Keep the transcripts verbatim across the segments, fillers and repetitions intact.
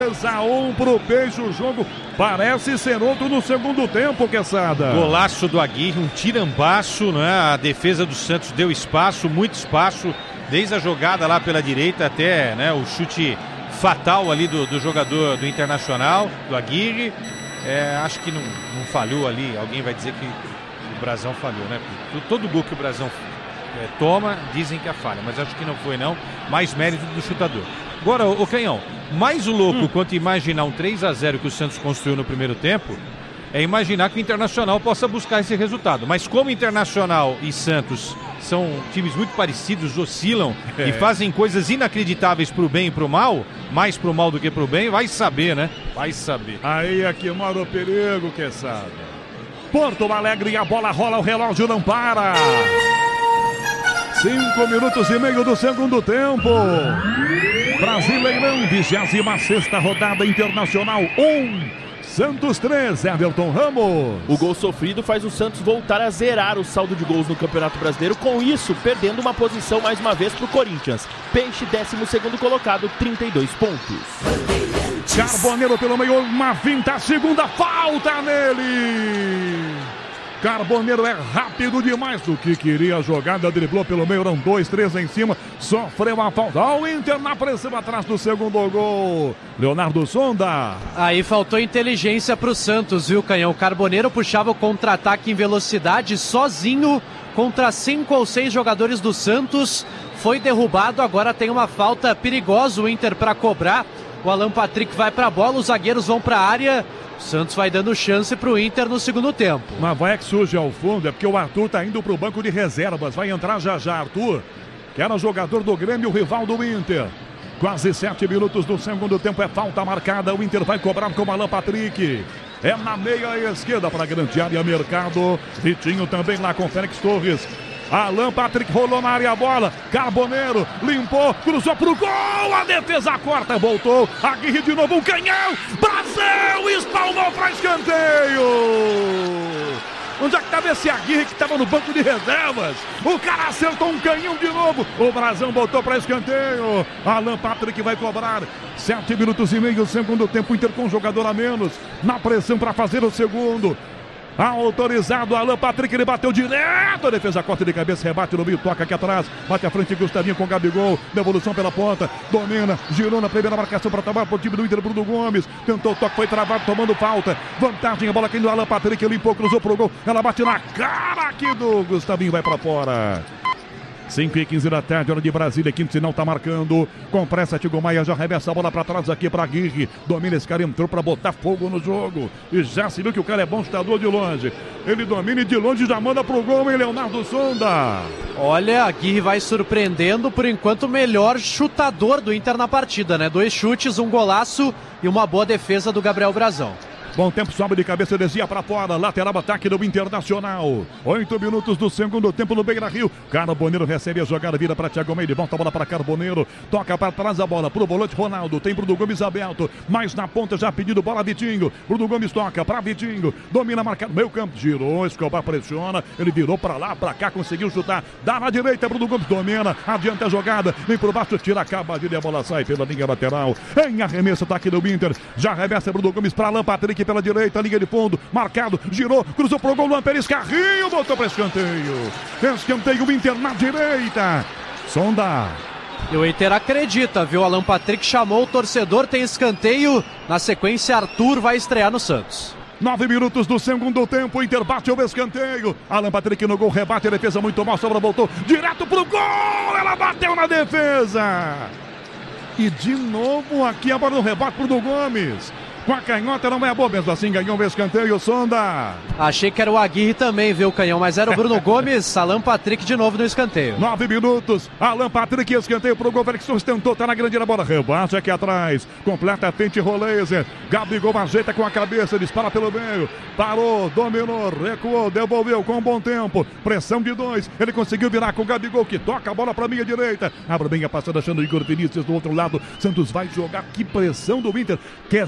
três a um pro Peixe, o jogo parece ser outro no segundo tempo, Quesada. Golaço do Aguirre, um tirambaço, né? A defesa do Santos deu espaço, muito espaço, desde a jogada lá pela direita até, né, o chute fatal ali do, do jogador do Internacional, do Aguirre. É, acho que não, não falhou ali, alguém vai dizer que o Brasão falhou, né? Todo gol que o Brasão é, toma, dizem que é falha, mas acho que não foi não, mais mérito do chutador. Agora, ô Canhão, mais o louco hum. quanto imaginar um três a zero que o Santos construiu no primeiro tempo, é imaginar que o Internacional possa buscar esse resultado. Mas como Internacional e Santos são times muito parecidos, oscilam é. e fazem coisas inacreditáveis pro bem e pro mal, mais pro mal do que pro bem, vai saber, né? Vai saber. Aí é que mora o perigo, Quesada. Porto Alegre, a bola rola, o relógio não para. Cinco minutos e meio do segundo tempo. Brasileirão, vigésima sexta rodada, Internacional um, Santos três, Everton Ramos. O gol sofrido faz o Santos voltar a zerar o saldo de gols no Campeonato Brasileiro, com isso perdendo uma posição mais uma vez para o Corinthians. Peixe, décimo segundo colocado, trinta e dois pontos. Carboneiro pelo meio, uma finta, segunda falta nele. Carboneiro é rápido demais do que queria a jogada, driblou pelo meio, eram dois, três em cima, sofreu a falta. Olha o Inter na pressão atrás do segundo gol. Leonardo Sonda. Aí faltou inteligência pro Santos, viu, Canhão? O Carboneiro puxava o contra-ataque em velocidade sozinho contra cinco ou seis jogadores do Santos. Foi derrubado, agora tem uma falta perigosa o Inter para cobrar. O Alan Patrick vai pra bola, os zagueiros vão pra área. O Santos vai dando chance pro Inter no segundo tempo. Mas vai que surge ao fundo, é porque o Arthur tá indo pro banco de reservas. Vai entrar já já, Arthur, que era jogador do Grêmio, rival do Inter. Quase sete minutos do segundo tempo, é falta marcada. O Inter vai cobrar com o Alan Patrick. É na meia esquerda para a grande área, Mercado. Vitinho também lá com Félix Torres. Alan Patrick rolou na área a bola. Carboneiro limpou, cruzou pro gol. A defesa corta, voltou. Aguirre de novo, um canhão. Brasil espalmou para escanteio. Onde é que estava esse Aguirre que estava no banco de reservas? O cara acertou um canhão de novo. O Brasão voltou para escanteio. Alan Patrick vai cobrar. Sete minutos e meio, segundo tempo. Inter com um jogador a menos. Na pressão para fazer o segundo. Autorizado, Alan Patrick, ele bateu direto, a defesa corta de cabeça, rebate no meio, toca aqui atrás, bate à frente, Gustavinho com Gabigol, devolução pela ponta, domina, girou na primeira marcação para tomar para o time do Inter, Bruno Gomes, tentou o toque, foi travado, tomando falta, vantagem, a bola caindo, Alan Patrick, limpou, cruzou pro gol, ela bate na cara aqui do Gustavinho, vai para fora. cinco e quinze da tarde, hora de Brasília, quinto sinal tá marcando, com pressa, Tigo Maia já arremessa a bola pra trás aqui pra Aguirre, domina, esse cara entrou pra botar fogo no jogo, e já se viu que o cara é bom chutador de longe, ele domina e de longe já manda pro gol, hein, Leonardo Sonda. Olha, Aguirre vai surpreendendo, por enquanto o melhor chutador do Inter na partida, né, dois chutes, um golaço e uma boa defesa do Gabriel Brasão. Bom tempo, sobe de cabeça, desvia para fora, lateral ataque do Internacional. Oito minutos do segundo tempo no Beira-Rio. Carboneiro recebe a jogada, vira para Thiago Meire, volta a bola para Carboneiro, toca para trás a bola pro volante Ronaldo, tem Bruno Gomes aberto, mais na ponta já pedindo bola Vitinho. Bruno Gomes toca para Vitinho, domina marcado, meio campo, girou, Escobar pressiona, ele virou para lá, para cá, conseguiu chutar, dá na direita, Bruno Gomes domina, adianta a jogada, vem por baixo, tira a cabadilha e a bola sai pela linha lateral. Em arremesso, ataque do Inter, já arremessa Bruno Gomes para Alan Patrick pela direita, linha de fundo, marcado, girou, cruzou pro gol, Luan Pérez Carrinho, voltou para escanteio. Escanteio, Inter na direita. Sonda. E o Inter acredita, viu? Alan Patrick chamou o torcedor, tem escanteio. Na sequência, Arthur vai estrear no Santos. Nove minutos do segundo tempo, o Inter bate o escanteio. Alan Patrick no gol, rebate, a defesa muito mal, sobra, voltou direto pro gol, ela bateu na defesa. E de novo aqui a bola no rebate pro do Gomes. Com a canhota não é boa, mesmo assim ganhou um escanteio, Sonda. Achei que era o Aguirre também, viu, Canhão, mas era o Bruno Gomes, Alan Patrick de novo no escanteio. Nove minutos, Alan Patrick, escanteio pro gol, Felix Torres tentou, tá na grande na bola, rebate aqui atrás, completa a frente, Roleiser, Gabigol ajeita com a cabeça, dispara pelo meio, parou, dominou, recuou, devolveu com um bom tempo, pressão de dois, ele conseguiu virar com o Gabigol, que toca a bola pra minha direita, abre bem a passada, achando o Igor Vinícius do outro lado, Santos vai jogar, que pressão do Inter, Quesada.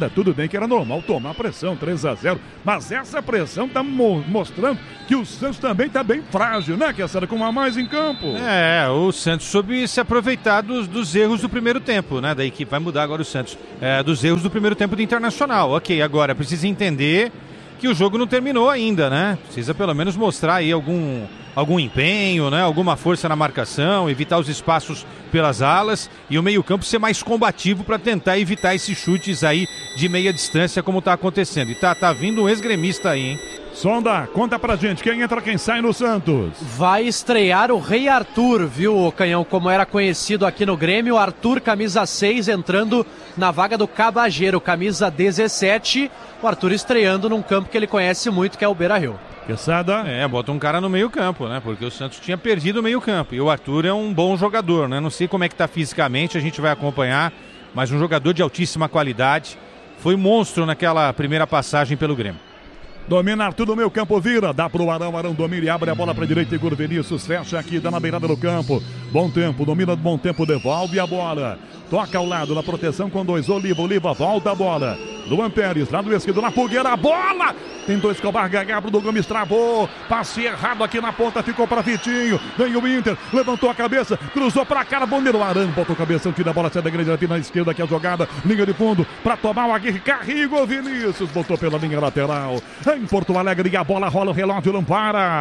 rodada, tudo bem que era normal tomar pressão, três a zero, mas essa pressão tá mo mostrando que o Santos também tá bem frágil, né, Kessler, com a mais em campo. É, o Santos soube se aproveitar dos, dos erros do primeiro tempo, né, da equipe, vai mudar agora o Santos, é, dos erros do primeiro tempo do Internacional. Ok, agora precisa entender que o jogo não terminou ainda, né, precisa pelo menos mostrar aí algum... algum empenho, né? Alguma força na marcação, evitar os espaços pelas alas e o meio-campo ser mais combativo para tentar evitar esses chutes aí de meia distância como tá acontecendo. E tá, tá vindo um ex-gremista aí, hein? Sonda, conta pra gente quem entra, quem sai no Santos. Vai estrear o Rei Arthur, viu, Canhão? Como era conhecido aqui no Grêmio, Arthur, camisa seis, entrando na vaga do Cabageiro, camisa dezessete. O Arthur estreando num campo que ele conhece muito, que é o Beira-Rio. Quesada. É, bota um cara no meio campo, né? Porque o Santos tinha perdido o meio campo. E o Arthur é um bom jogador, né? Não sei como é que tá fisicamente, a gente vai acompanhar. Mas um jogador de altíssima qualidade. Foi monstro naquela primeira passagem pelo Grêmio. Domina Arthur do meio campo, vira, dá pro Arão, Arão domina e abre a bola pra direita, Igor Vinícius fecha aqui, dá na beirada do campo. Bom tempo, domina do bom tempo, devolve a bola. Toca ao lado, na proteção com dois, Oliva, Oliva, volta a bola. Luan Pérez, lado esquerdo, na fogueira, a bola! Tentou Escobar, Gagabro do Gomes, travou. Passe errado aqui na ponta, ficou para Vitinho. Ganhou o Inter, levantou a cabeça, cruzou para cá, Bonneiro, Arão, botou a cabeça, tira a bola, sai da grande aqui na esquerda, aqui a jogada, linha de fundo, para tomar o Aguirre, Carrigo, Vinícius, botou pela linha lateral. Em Porto Alegre, e a bola rola, o relógio não para.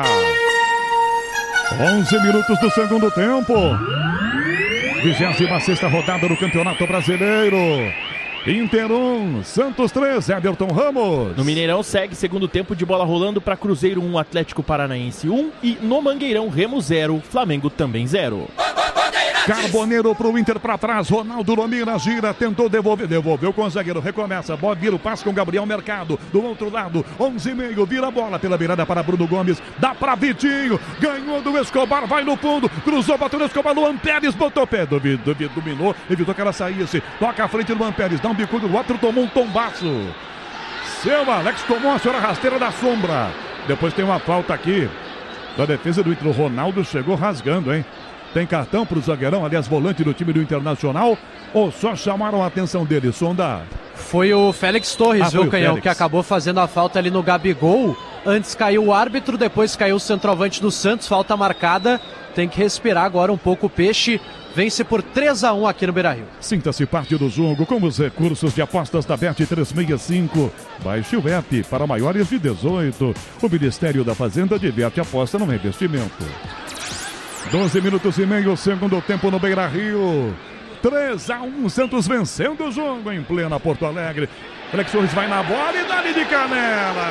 onze minutos do segundo tempo. vigésima sexta rodada do Campeonato Brasileiro. Inter um, Santos três, Everton Ramos. No Mineirão segue segundo tempo de bola rolando para Cruzeiro um, Atlético Paranaense um e no Mangueirão Remo zero, Flamengo também zero. Carboneiro pro Inter pra trás, Ronaldo domina, gira, tentou devolver, devolveu com o zagueiro, recomeça, bola, vira o passe com Gabriel Mercado, do outro lado, onze e meio, vira a bola pela beirada para Bruno Gomes, dá pra Vitinho, ganhou do Escobar, vai no fundo, cruzou, bateu no Escobar, Luan Pérez, botou o pé, duvidou, dominou, evitou que ela saísse, toca à frente do Luan Pérez, dá um bicudo, o outro tomou um tombaço. Seu Alex tomou a senhora rasteira da sombra, depois tem uma falta aqui, da defesa do Inter, o Ronaldo chegou rasgando, hein? Tem cartão para o zagueirão, aliás, volante do time do Internacional, ou só chamaram a atenção dele, Sonda? Foi o Félix Torres, ah, viu, Canhão, Félix, que acabou fazendo a falta ali no Gabigol. Antes caiu o árbitro, depois caiu o centroavante do Santos, falta marcada. Tem que respirar agora um pouco o Peixe. Vence por três a um aqui no Beira-Rio. Sinta-se parte do jogo com os recursos de apostas da Bet trezentos e sessenta e cinco. Baixe o app para maiores de dezoito. O Ministério da Fazenda diverte a aposta no investimento. doze minutos e meio, segundo tempo no Beira-Rio. três a um, Santos vencendo o jogo em plena Porto Alegre. Félix Torres vai na bola e dá-lhe de canela.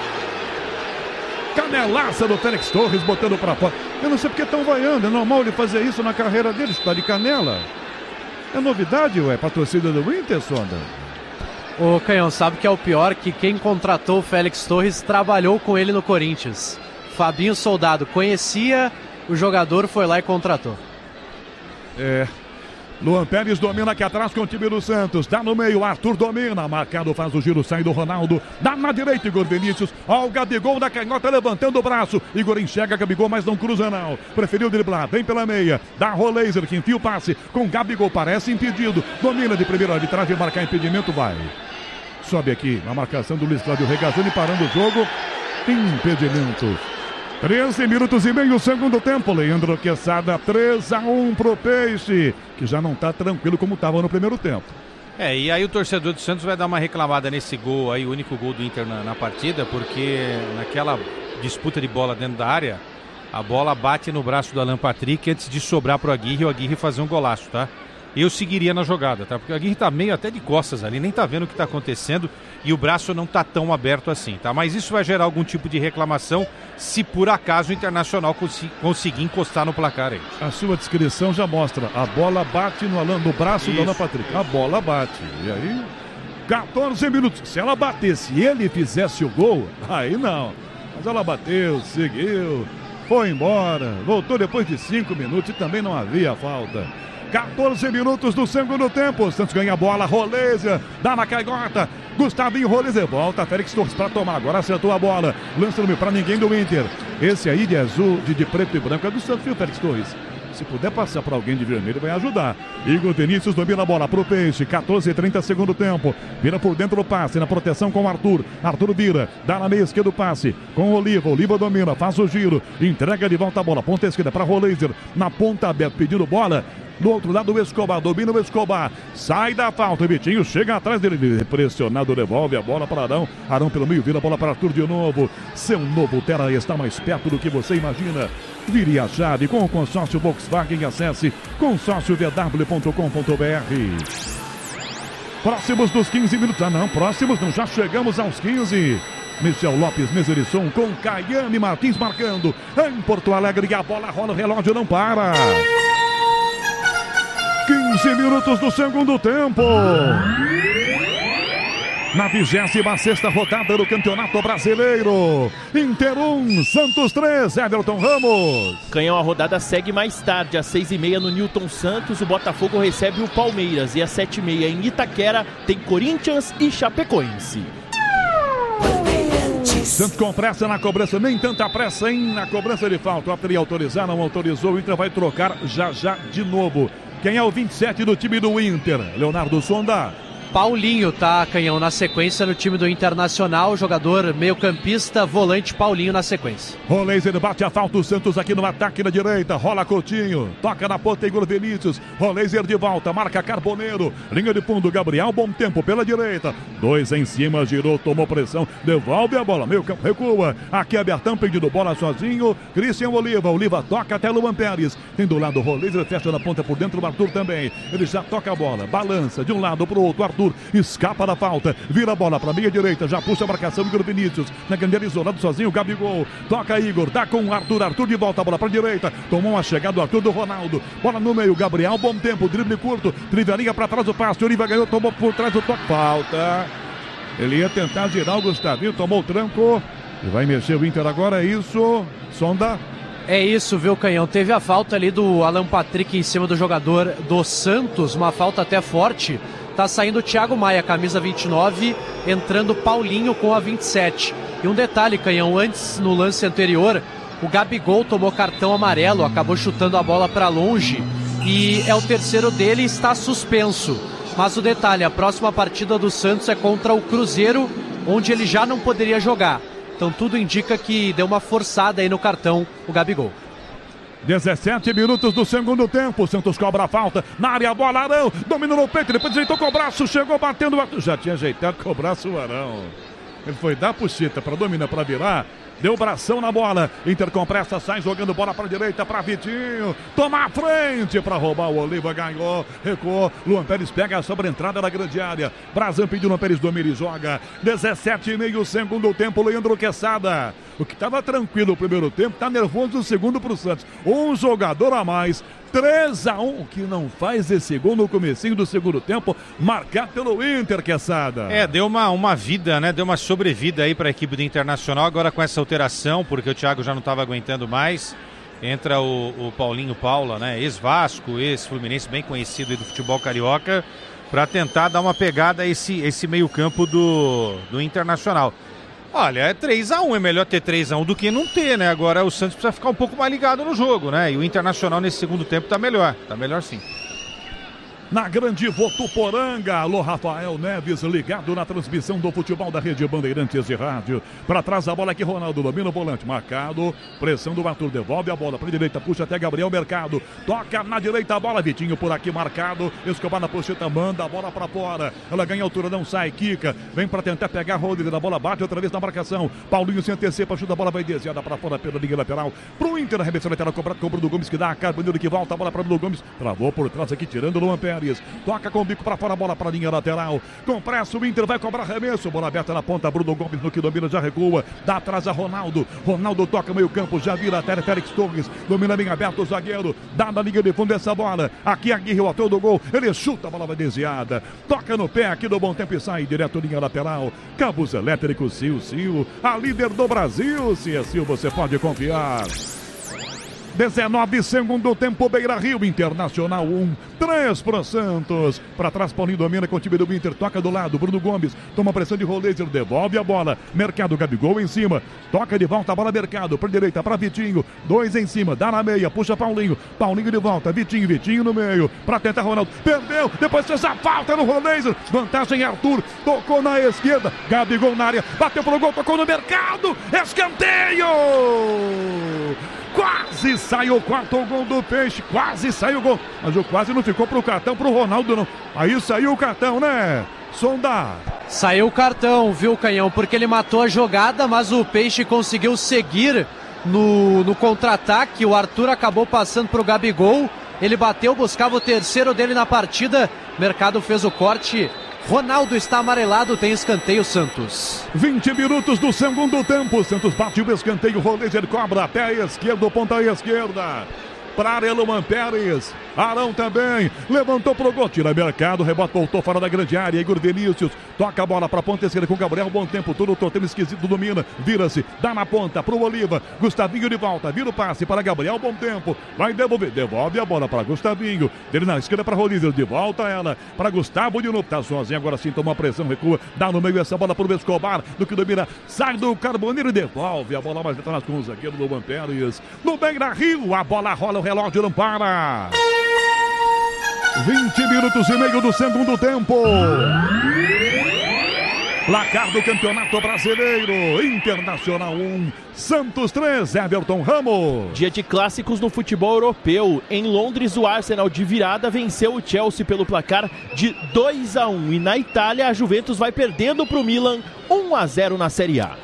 Canelaça do Félix Torres botando pra fora. Eu não sei porque estão vaiando, é normal ele fazer isso na carreira dele, está de canela. É novidade, ué, pra torcida do Inter, Sonda? O Canhão sabe que é o pior, que quem contratou o Félix Torres trabalhou com ele no Corinthians. Fabinho Soldado conhecia... O jogador foi lá e contratou. É. Luan Pérez domina aqui atrás com o time do Santos. Dá no meio, Arthur domina. Marcado, faz o giro, sai do Ronaldo. Dá na direita, Igor Vinícius. Ó, o Gabigol da canhota levantando o braço. Igor enxerga Gabigol, mas não cruza não. Preferiu driblar, vem pela meia. Dá Roleiser, que enfia o passe. Com Gabigol, parece impedido. Domina de primeira arbitragem, marcar impedimento, vai. Sobe aqui na marcação do Luiz Cláudio Regazzoni, parando o jogo. Impedimento. treze minutos e meio, segundo tempo. Leandro Quesada, três a um pro Peixe, que já não tá tranquilo como estava no primeiro tempo. É, e aí o torcedor do Santos vai dar uma reclamada nesse gol aí, o único gol do Inter na, na partida, porque naquela disputa de bola dentro da área, a bola bate no braço do Alan Patrick antes de sobrar pro Aguirre e o Aguirre fazer um golaço, tá? Eu seguiria na jogada, tá? Porque o Aguirre tá meio até de costas ali, nem tá vendo o que tá acontecendo e o braço não tá tão aberto assim, tá? Mas isso vai gerar algum tipo de reclamação se por acaso o Internacional cons- conseguir encostar no placar aí. A sua descrição já mostra, a bola bate no, Alan, no braço do Alan Patrick, a bola bate, e aí, quatorze minutos, se ela batesse e ele fizesse o gol, aí não, mas ela bateu, seguiu, foi embora, voltou depois de cinco minutos e também não havia falta. quatorze minutos do segundo tempo. O Santos ganha a bola. Roleiser dá na caigota. Gustavinho Roleiser volta. Félix Torres para tomar. Agora acertou a bola. Lança no meio para ninguém do Inter. Esse aí de azul, de, de preto e branco é do Santos, viu, Félix Torres? Se puder passar para alguém de vermelho, vai ajudar. Igor Vinícius domina a bola pro Peixe. quatorze e trinta segundo tempo. Vira por dentro o passe. Na proteção com o Arthur. Arthur vira. Dá na meia esquerda o passe. Com o Oliva. Oliva domina. Faz o giro. Entrega de volta a bola. Ponta esquerda para Roleiser. Na ponta aberta pedindo bola. Do outro lado o Escobar, domina o Escobar, sai da falta, Vitinho chega atrás dele, pressionado, devolve a bola para Arão, Arão pelo meio, vira a bola para Arthur de novo, seu novo Terra está mais perto do que você imagina, vire a chave com o consórcio Volkswagen, acesse consórcio v w ponto com ponto b r. Próximos dos quinze minutos, ah não, próximos não, já chegamos aos quinze. Michel Lopes, Meserisson com Caiane Martins marcando, em Porto Alegre e a bola rola, o relógio não para. quinze minutos do segundo tempo. Na vigésima sexta rodada do Campeonato Brasileiro. Inter um, Santos três, Everton Ramos. Canhão, a rodada segue mais tarde, às seis e meia no Newton Santos. O Botafogo recebe o Palmeiras. E às sete e meia em Itaquera tem Corinthians e Chapecoense. Santos com pressa na cobrança, nem tanta pressa hein, na cobrança de falta. O autorizar, não autorizou, o Inter vai trocar já já de novo. Quem é o vinte e sete do time do Inter? Leonardo Sonda. Paulinho tá, Canhão, na sequência no time do Internacional, jogador meio-campista, volante Paulinho na sequência. Roleiser bate a falta, o Santos aqui no ataque na direita, rola Coutinho, toca na ponta Igor Vinícius, Roleiser de volta, marca Carboneiro, linha de fundo Gabriel, bom tempo pela direita, dois em cima, girou, tomou pressão, devolve a bola, meio campo recua, aqui é Bertão pedindo bola sozinho, Christian Oliva, Oliva toca até Luan Pérez, tem do lado o Roleiser, fecha na ponta por dentro, o Arthur também, ele já toca a bola, balança de um lado pro outro, Arthur escapa da falta, vira a bola para meia direita, já puxa a marcação Igor Vinícius, na grande isolado sozinho, Gabigol, toca Igor, tá com o Arthur, Arthur de volta, a bola para direita, tomou uma chegada do Arthur do Ronaldo, bola no meio, Gabriel, bom tempo, drible curto, trivelinha para trás o passe, Oliva ganhou, tomou por trás o toque, falta, ele ia tentar girar o Gustavinho, tomou o tranco, e vai mexer o Inter agora, é isso, Sonda. É isso, viu, Canhão? Teve a falta ali do Alan Patrick em cima do jogador do Santos, uma falta até forte. Tá saindo o Thiago Maia, camisa vinte e nove, entrando Paulinho com a vinte e sete. E um detalhe, Canhão, antes, no lance anterior, o Gabigol tomou cartão amarelo, acabou chutando a bola para longe e é o terceiro dele e está suspenso. Mas o detalhe, a próxima partida do Santos é contra o Cruzeiro, onde ele já não poderia jogar. Então tudo indica que deu uma forçada aí no cartão o Gabigol. dezessete minutos do segundo tempo, Santos cobra a falta, na área a bola, Arão, dominou no peito, depois ajeitou com o braço, chegou batendo, já tinha ajeitado com o braço o Arão. Ele foi dar puxeta para dominar, para virar, deu bração na bola, Inter com pressa, sai jogando bola para a direita, para Vitinho, toma a frente para roubar, o Oliva ganhou, recuou, Luan Pérez pega a sobreentrada da grande área, Brazão pediu, Luan Pérez domina e joga, dezessete e meio segundo tempo, Leandro Quesada, o que estava tranquilo no primeiro tempo, está nervoso no segundo para o Santos, um jogador a mais, três a um, o que não faz esse gol no comecinho do segundo tempo, marcado pelo Inter, Quesada. É, deu uma, uma vida, né, deu uma sobrevida aí para a equipe do Internacional, agora com essa alteração, porque o Thiago já não estava aguentando mais, entra o, o Paulinho Paula, né, ex-Vasco, ex-Fluminense, bem conhecido aí do futebol carioca, para tentar dar uma pegada a esse, esse meio campo do, do Internacional. Olha, é três a um, é melhor ter três a um do que não ter, né? Agora o Santos precisa ficar um pouco mais ligado no jogo, né? E o Internacional nesse segundo tempo tá melhor, tá melhor sim. Na grande Votuporanga, alô Rafael Neves, ligado na transmissão do futebol da Rede Bandeirantes de Rádio. Para trás a bola aqui, Ronaldo domina o volante, marcado, pressão do Arthur, devolve a bola para a direita, puxa até Gabriel Mercado, toca na direita a bola, Vitinho por aqui marcado, Escobar na pocheta, manda a bola para fora, ela ganha altura, não sai, quica, vem para tentar pegar a Rodrigo, a bola bate outra vez na marcação, Paulinho se antecipa, chuta a bola, vai desviada para fora pela linha lateral, pro Inter, arremessou lateral, cobrado com o Bruno Gomes, que dá a Carboneiro que volta, a bola para Bruno Gomes, travou por trás aqui, tirando o Luan Pérez. Toca com o bico para fora, a bola para a linha lateral. Com pressa, o Inter vai cobrar arremesso. Bola aberta na ponta, Bruno Gomes no que domina, já recua. Dá atrás a Ronaldo. Ronaldo toca meio campo, já vira até Félix Torres. Domina bem aberto o zagueiro. Dá na linha de fundo essa bola. Aqui Aguirre, o autor do gol. Ele chuta, a bola vai desviada. Toca no pé aqui do Bom Tempo e sai direto linha lateral. Cabos elétricos, Sil, Sil. A líder do Brasil. Se é Sil, você pode confiar. dezenove segundo tempo, Beira Rio, Internacional um, três para Santos. Para trás, Paulinho domina com o time do Inter, toca do lado, Bruno Gomes, toma pressão de Rolezer, devolve a bola, Mercado, Gabigol em cima, toca de volta a bola, Mercado, para direita, para Vitinho, dois em cima, dá na meia, puxa Paulinho, Paulinho de volta, Vitinho, Vitinho no meio, para tentar Ronaldo, perdeu, depois fez a falta no Rolezer, vantagem Arthur, tocou na esquerda, Gabigol na área, bateu pro gol, tocou no Mercado, escanteio! Quase saiu o quarto gol do Peixe, quase saiu o gol, mas o quase não ficou pro cartão, pro Ronaldo não. Aí saiu o cartão, né? Sonda. Saiu o cartão, viu, Canhão? Porque ele matou a jogada, mas o Peixe conseguiu seguir no, no contra-ataque. O Arthur acabou passando pro Gabigol, ele bateu, buscava o terceiro dele na partida. Mercado fez o corte. Ronaldo está amarelado, tem escanteio, Santos. vinte minutos do segundo tempo. Santos bate o escanteio, Rolezer cobra, pé esquerdo, ponta esquerda. Para Areluman Pérez, Arão também, levantou pro gol, tira Mercado, rebote, voltou fora da grande área, Igor Vinícius, toca a bola pra ponta esquerda com Gabriel, bom tempo, todo o totem esquisito domina, vira-se, dá na ponta pro Oliva, Gustavinho de volta, vira o passe para Gabriel, bom tempo, vai devolver, devolve a bola para Gustavinho, dele na esquerda para Rolezer, de volta ela, para Gustavo de novo, tá sozinho, agora sim toma pressão, recua, dá no meio essa bola pro Escobar, do que domina, sai do Carboneiro e devolve a bola mais atrás com o zagueiro do Luan Pérez, no Beira Rio, a bola rola, o relógio não para. vinte minutos e meio do segundo tempo. Placar do Campeonato Brasileiro. Internacional um, Santos três, Everton Ramos. Dia de clássicos no futebol europeu. Em Londres, o Arsenal de virada venceu o Chelsea pelo placar de dois a um. E na Itália, a Juventus vai perdendo para o Milan um a zero na Série A.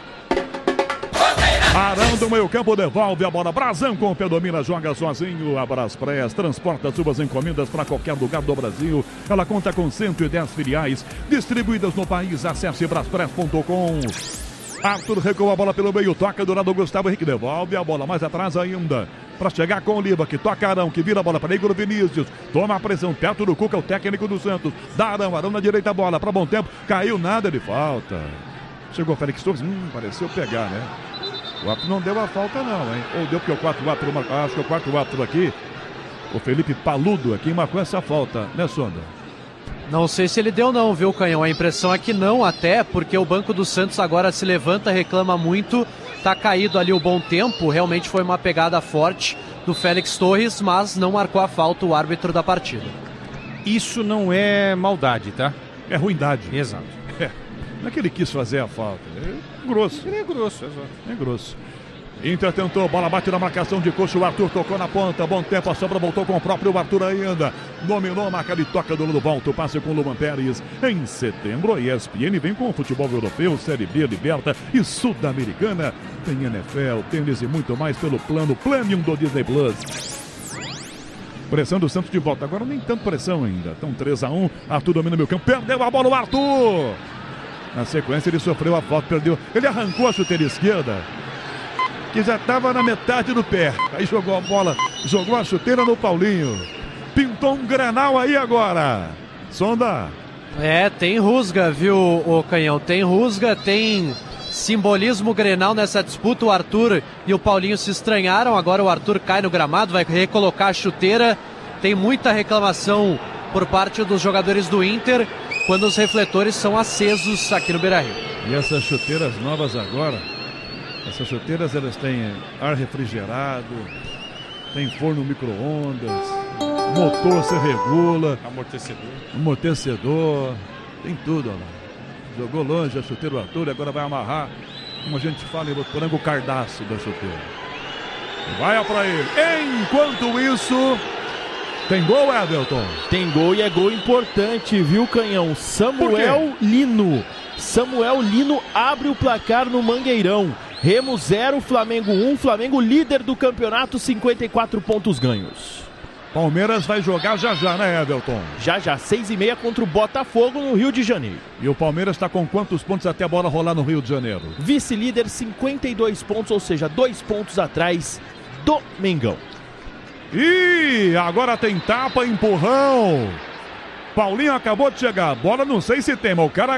Arão do meio campo devolve a bola. Brazão com o pé domina, joga sozinho. A Braspress transporta suas encomendas para qualquer lugar do Brasil. Ela conta com cento e dez filiais distribuídas no país. Acesse braspress ponto com. Arthur recua a bola pelo meio, toca do lado Gustavo Henrique, devolve a bola mais atrás ainda. Para chegar com o Oliva, que toca Arão, que vira a bola para Igor Vinícius. Toma a pressão perto do Cuca, o técnico do Santos. Dá Arão, Arão na direita a bola, para bom tempo. Caiu nada de falta. Chegou o Félix Torres, hum, pareceu pegar, né? O árbitro não deu a falta não, hein? Ou deu porque o quarto árbitro, acho que o quarto árbitro aqui, o Felipe Paludo, aqui marcou essa falta, né, Sonda? Não sei se ele deu não, viu, Canhão? A impressão é que não, até porque o banco do Santos agora se levanta, reclama muito, tá caído ali o bom tempo, realmente foi uma pegada forte do Félix Torres, mas não marcou a falta o árbitro da partida. Isso não é maldade, tá? É ruindade. Exato. É. Não é que ele quis fazer a falta, é grosso. Ele é grosso, exato. É grosso. Inter tentou, bola bate na marcação de coxa, o Arthur tocou na ponta, bom tempo, a sobra voltou com o próprio Arthur ainda. Dominou, marca de toca do lado, volta o passe com o Luan Pérez. Em setembro, a E S P N vem com o futebol europeu, Série B, Liberta e Sul-Americana. Tem N F L, tênis e muito mais pelo plano Premium do Disney Plus. Pressão do Santos de volta, agora nem tanto pressão ainda. Então três a um, Arthur domina o meio campo, perdeu a bola o Arthur. Na sequência ele sofreu a falta, perdeu. Ele arrancou a chuteira esquerda, que já estava na metade do pé. Aí jogou a bola, jogou a chuteira no Paulinho. Pintou um Grenal aí agora. Sonda. É, tem rusga, viu, o Canhão? Tem rusga, tem simbolismo Grenal nessa disputa. O Arthur e o Paulinho se estranharam. Agora o Arthur cai no gramado, vai recolocar a chuteira. Tem muita reclamação por parte dos jogadores do Inter quando os refletores são acesos aqui no Beira Rio. E essas chuteiras novas agora, essas chuteiras elas têm ar refrigerado, tem forno micro-ondas, motor se regula, amortecedor, amortecedor, tem tudo, ó lá. Jogou longe a chuteira do Arthur, agora vai amarrar, como a gente fala em Botuporanga, o cardaço da chuteira. Vai para ele. Enquanto isso, tem gol, Everton? Tem gol e é gol importante, viu, Canhão? Samuel Lino. Samuel Lino abre o placar no Mangueirão. Remo zero, Flamengo um. Flamengo líder do campeonato, cinquenta e quatro pontos ganhos. Palmeiras vai jogar já já, né, Everton? Já já, seis e meia contra o Botafogo no Rio de Janeiro. E o Palmeiras está com quantos pontos até a bola rolar no Rio de Janeiro? Vice-líder, cinquenta e dois pontos, ou seja, dois pontos atrás do Mengão. Ih, agora tem tapa, empurrão. Paulinho acabou de chegar. Bola não sei se tem, mas o cara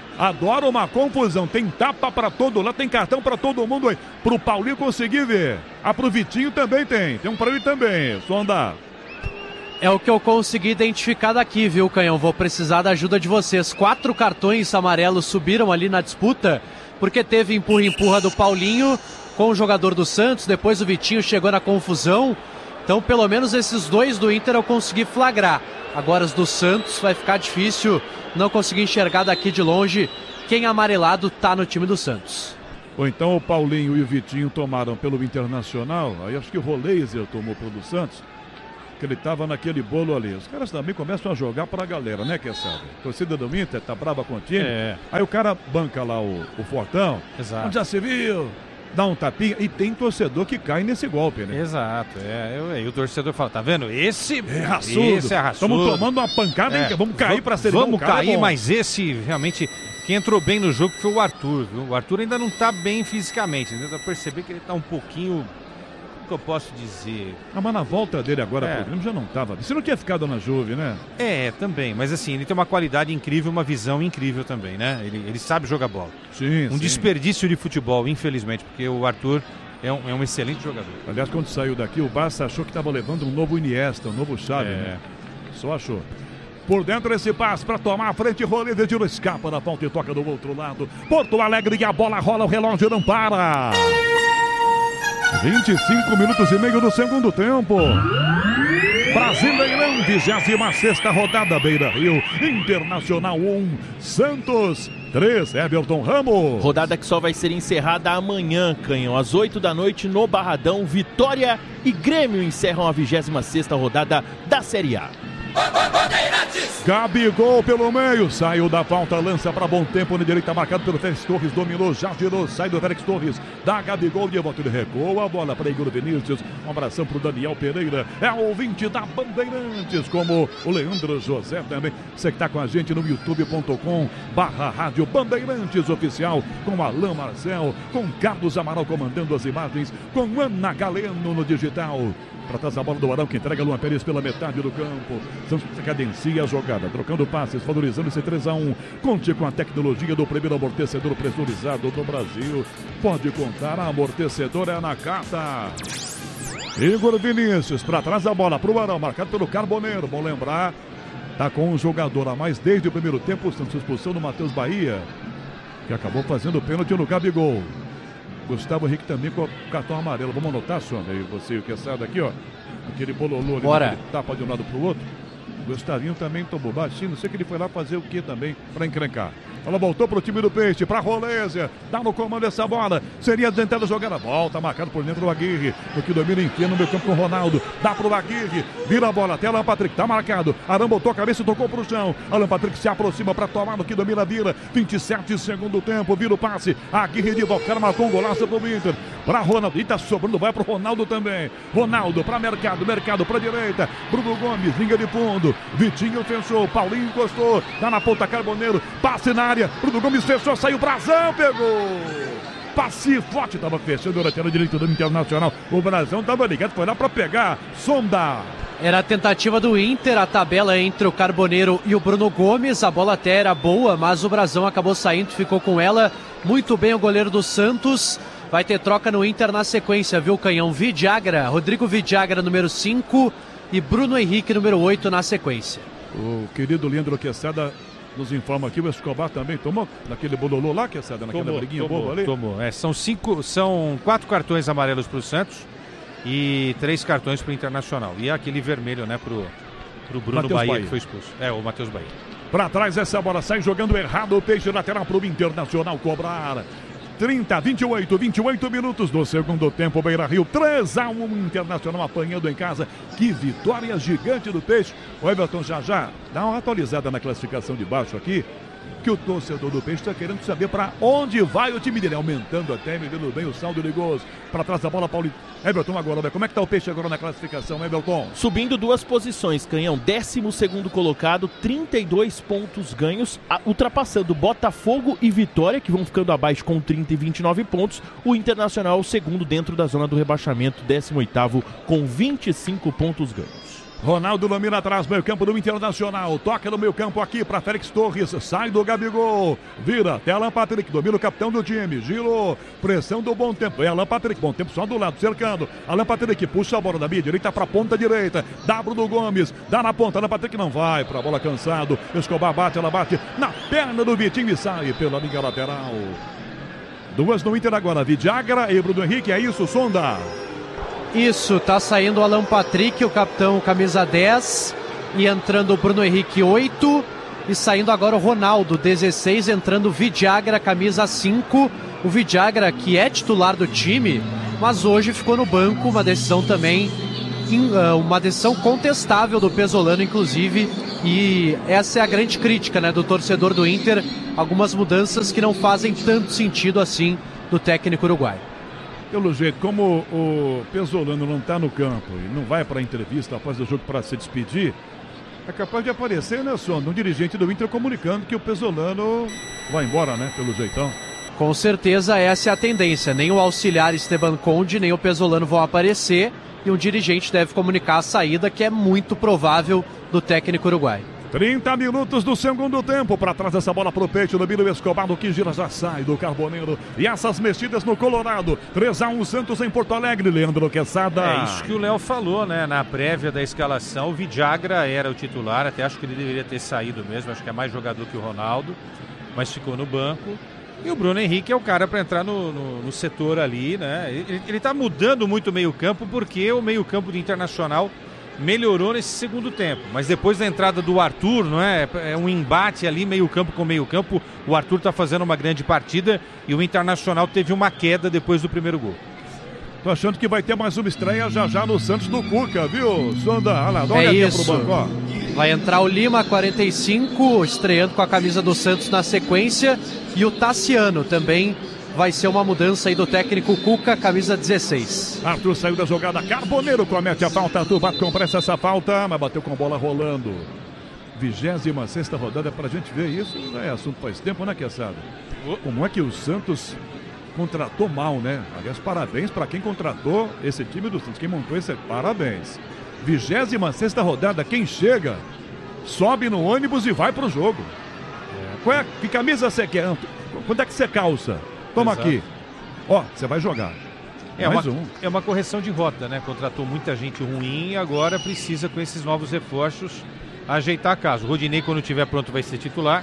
Adora uma confusão. Tem tapa pra todo lado, tem cartão pra todo mundo aí. Pro Paulinho conseguir ver. Ah, pro Vitinho também tem. Tem um pra ele também. Só andar. É o que eu consegui identificar daqui, viu, Canhão? Vou precisar da ajuda de vocês. Quatro cartões amarelos subiram ali na disputa, porque teve empurra-empurra do Paulinho com o jogador do Santos, depois o Vitinho chegou na confusão. Então, pelo menos esses dois do Inter eu consegui flagrar. Agora os do Santos vai ficar difícil, não consegui enxergar daqui de longe quem amarelado tá no time do Santos. Ou então o Paulinho e o Vitinho tomaram pelo Internacional, aí acho que o Roleiser tomou pelo do Santos, que ele tava naquele bolo ali. Os caras também começam a jogar pra galera, né, Quesada? A torcida do Inter tá brava com o time. É. Aí o cara banca lá o, o Fortão. Exato. Onde já se viu? Dá um tapinha e tem torcedor que cai nesse golpe, né? Exato. É, eu, e o torcedor fala, tá vendo? Esse é raçudo. Esse é raçudo. Estamos tomando uma pancada, é. Vamos cair pra ser Vamos cara, cair, é mas esse realmente... Quem entrou bem no jogo foi o Arthur, viu? O Arthur ainda não tá bem fisicamente. Dá pra perceber que ele tá um pouquinho... que eu posso dizer? Ah, mas na volta dele agora, é. o programa já não tava. Você não tinha ficado na Juve, né? É, também. Mas assim, ele tem uma qualidade incrível, uma visão incrível também, né? Ele, ele sabe jogar bola. Sim, Um sim. desperdício de futebol, infelizmente, porque o Arthur é um, é um excelente jogador. Aliás, quando saiu daqui, o Barça achou que estava levando um novo Iniesta, um novo Xavi, é. né? Só achou. Por dentro esse passe para tomar a frente, Roleiser tira, escapa da falta e toca do outro lado. Porto Alegre e a bola rola, o relógio não para. vinte e cinco minutos e meio do segundo tempo. Brasileirão, vigésima sexta rodada, Beira Rio. Internacional um, Santos três, Everton Ramos. Rodada que só vai ser encerrada amanhã, Canhão. Às oito da noite no Barradão, Vitória e Grêmio encerram a vigésima sexta rodada da Série A. Gabigol pelo meio, saiu da falta, lança para bom tempo na direita, marcado pelo Félix Torres, dominou, já girou, sai do Félix Torres, dá Gabigol de volta, ele recua a bola para Igor Vinícius, um abração para o Daniel Pereira, é ouvinte da Bandeirantes, como o Leandro José também, você que está com a gente no youtube ponto com barra rádio Bandeirantes Oficial, com Alain Marcel, com Carlos Amaral comandando as imagens, com Ana Galeno no digital. Para trás a bola do Arão que entrega Luan Pérez pela metade do campo. Santos cadencia a jogada, trocando passes, valorizando esse três a um. Conte com a tecnologia do primeiro amortecedor pressurizado do Brasil. Pode contar, a amortecedor é na carta. Igor Vinícius, para trás a bola para o Arão, marcado pelo Carboneiro. Bom lembrar, tá com um jogador a mais desde o primeiro tempo. O Santos expulsão do Matheus Bahia, que acabou fazendo o pênalti no Gabigol. Gustavo Henrique também com o cartão amarelo. Vamos anotar, Sônia, aí você e o Quesada aqui, ó. Aquele bololô ali, Bora. Tapa de um lado pro outro. Gustavinho também tomou baixinho. Não sei que ele foi lá fazer o que também para encrencar. Ela voltou pro time do Peixe, para Roleiser, dá no comando essa bola, seria tentada jogada, volta, marcado por dentro do Aguirre, o que domina enfia no meio campo com o Ronaldo, dá pro Aguirre, vira a bola até Alan Patrick, tá marcado, Arão botou a cabeça e tocou pro chão, Alan Patrick se aproxima para tomar no que domina, vira, vinte e sete segundo tempo, vira o passe, Aguirre de volta, o cara marcou um golaço pro Inter, para Ronaldo, e tá sobrando, vai pro Ronaldo também, Ronaldo para Mercado, Mercado pra direita, Bruno Gomes, linha de fundo, Vitinho fechou, Paulinho encostou, tá na ponta Carboneiro, passe na área, Bruno Gomes fechou, saiu, Brazão, pegou! Passe forte, tava fechando o lateral direito do Internacional. O Brazão tava ligado, foi lá pra pegar, sonda. Era a tentativa do Inter, a tabela entre o Carboneiro e o Bruno Gomes. A bola até era boa, mas o Brazão acabou saindo, ficou com ela. Muito bem o goleiro do Santos. Vai ter troca no Inter na sequência, viu, Canhão? Vidiagra, Rodrigo Vidiagra, número cinco, e Bruno Henrique, número oito, na sequência. O querido Leandro Quesada nos informa aqui, o Escobar também tomou naquele bololô lá, Quesada, naquela tomou, briguinha tomou, boa ali? Tomou, é, são cinco, são quatro cartões amarelos para o Santos e três cartões para o Internacional. E aquele vermelho, né, pro, pro Bruno Bahia, Bahia, que foi expulso. É, o Matheus Bahia. Para trás essa bola, sai jogando errado, o Peixe lateral para o Internacional cobrar. trinta, vinte e oito, vinte e oito minutos do segundo tempo, Beira Rio, três a um, Internacional apanhando em casa. Que vitória gigante do Peixe. O Everton já já dá uma atualizada na classificação de baixo aqui, que o torcedor do Peixe está querendo saber para onde vai o time dele, aumentando até, medendo bem o saldo de gols. Para trás da bola, Paulinho. Everton agora, como é que tá o Peixe agora na classificação, Everton? Subindo duas posições, Canhão, décimo segundo colocado, trinta e dois pontos ganhos, ultrapassando Botafogo e Vitória, que vão ficando abaixo com trinta e vinte e nove pontos. O Internacional, o segundo dentro da zona do rebaixamento, décimo oitavo com vinte e cinco pontos ganhos. Ronaldo domina atrás, meio campo do Internacional. Toca no meio campo aqui para Félix Torres. Sai do Gabigol. Vira até Alan Patrick. Domina o capitão do time. Girou. Pressão do Bom Tempo. É Alan Patrick. Bom Tempo só do lado, cercando. Alan Patrick puxa a bola da minha direita para a ponta direita. Dá Bruno Gomes. Dá na ponta. Alan Patrick não vai para a bola, cansado. Escobar bate, ela bate na perna do Vitinho e sai pela linha lateral. Duas no Inter agora. Vidiagra e Bruno Henrique. É isso, Sonda. Isso, tá saindo o Alan Patrick, o capitão camisa dez, e entrando o Bruno Henrique oito, e saindo agora o Ronaldo dezesseis, entrando o Vidiagra camisa cinco. O Vidiagra, que é titular do time, mas hoje ficou no banco, uma decisão também, uma decisão contestável do Pesolano, inclusive, e essa é a grande crítica, né, do torcedor do Inter, algumas mudanças que não fazem tanto sentido assim do técnico uruguaio. Pelo jeito, como o Pesolano não está no campo e não vai para a entrevista após o jogo para se despedir, é capaz de aparecer, né, Sonda, um dirigente do Inter comunicando que o Pesolano vai embora, né, pelo jeitão. Com certeza essa é a tendência. Nem o auxiliar Esteban Conde, nem o Pesolano vão aparecer e um dirigente deve comunicar a saída, que é muito provável, do técnico uruguaio. trinta minutos do segundo tempo. Para trás dessa bola pro peito do Biro Escobar, do que gira já sai do Carboneiro. E essas mexidas no Colorado. três a um Santos em Porto Alegre, Leandro Quesada. É isso que o Léo falou, né? Na prévia da escalação, o Vidiagra era o titular. Até acho que ele deveria ter saído mesmo. Acho que é mais jogador que o Ronaldo. Mas ficou no banco. E o Bruno Henrique é o cara para entrar no, no, no setor ali, né? Ele, ele tá mudando muito o meio-campo, porque o meio-campo do Internacional melhorou nesse segundo tempo, mas depois da entrada do Arthur, não é? É um embate ali, meio campo com meio campo. O Arthur está fazendo uma grande partida e o Internacional teve uma queda depois do primeiro gol. Tô achando que vai ter mais uma estreia já já no Santos do Cuca, viu, Sonda? Olha lá, dá uma é olhadinha isso. pro banco, ó. Vai entrar o Lima, quarenta e cinco, estreando com a camisa do Santos na sequência, e o Tassiano também. Vai ser uma mudança aí do técnico Cuca, camisa dezesseis. Arthur saiu da jogada, Carboneiro comete a falta, Arthur bate com pressa essa falta, mas bateu com bola rolando. vigésima sexta rodada, pra gente ver isso, é assunto faz tempo, né, Quesada? Como é que o Santos contratou mal, né? Aliás, parabéns pra quem contratou esse time do Santos, quem montou esse, parabéns. vigésima sexta rodada, quem chega, sobe no ônibus e vai pro jogo. É. Qual é, que camisa você quer? Quando é que você calça? Toma Exato. Aqui. Ó, você vai jogar. É Mais uma, um. é uma correção de rota, né? Contratou muita gente ruim e agora precisa, com esses novos reforços, ajeitar a casa. O Rodinei, quando estiver pronto, vai ser titular.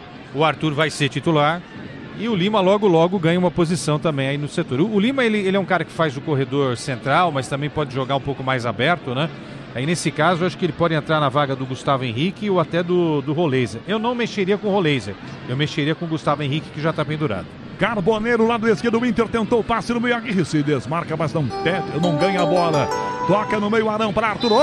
O Arthur vai ser titular. E o Lima logo, logo ganha uma posição também aí no setor. O, o Lima, ele, ele é um cara que faz o corredor central, mas também pode jogar um pouco mais aberto, né? Aí nesse caso, eu acho que ele pode entrar na vaga do Gustavo Henrique ou até do, do Roleiser. Eu não mexeria com o Roleiser. Eu mexeria com o Gustavo Henrique, que já está pendurado. Carboneiro, lado esquerdo do Inter, tentou o passe no meio, Aguirre se desmarca, mas não pede, não ganha a bola. Toca no meio, Arão para Arthur,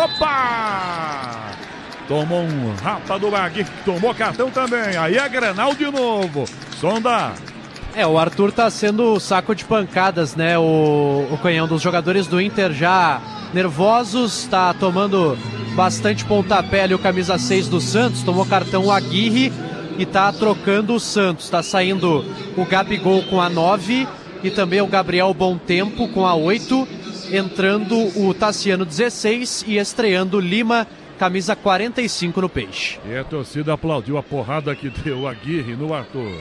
opa! Tomou um rapa do Aguirre, que tomou cartão também, aí é Grenal de novo. Sonda. É, o Arthur tá sendo saco de pancadas, né, o, o canhão dos jogadores do Inter já nervosos, tá tomando bastante pontapé ali o camisa seis do Santos, tomou cartão o Aguirre. E tá trocando o Santos, tá saindo o Gabigol com a nove e também o Gabriel Bom Tempo com a oito, entrando o Tassiano dezesseis e estreando o Lima, camisa quarenta e cinco no Peixe. E a torcida aplaudiu a porrada que deu o Aguirre no Arthur.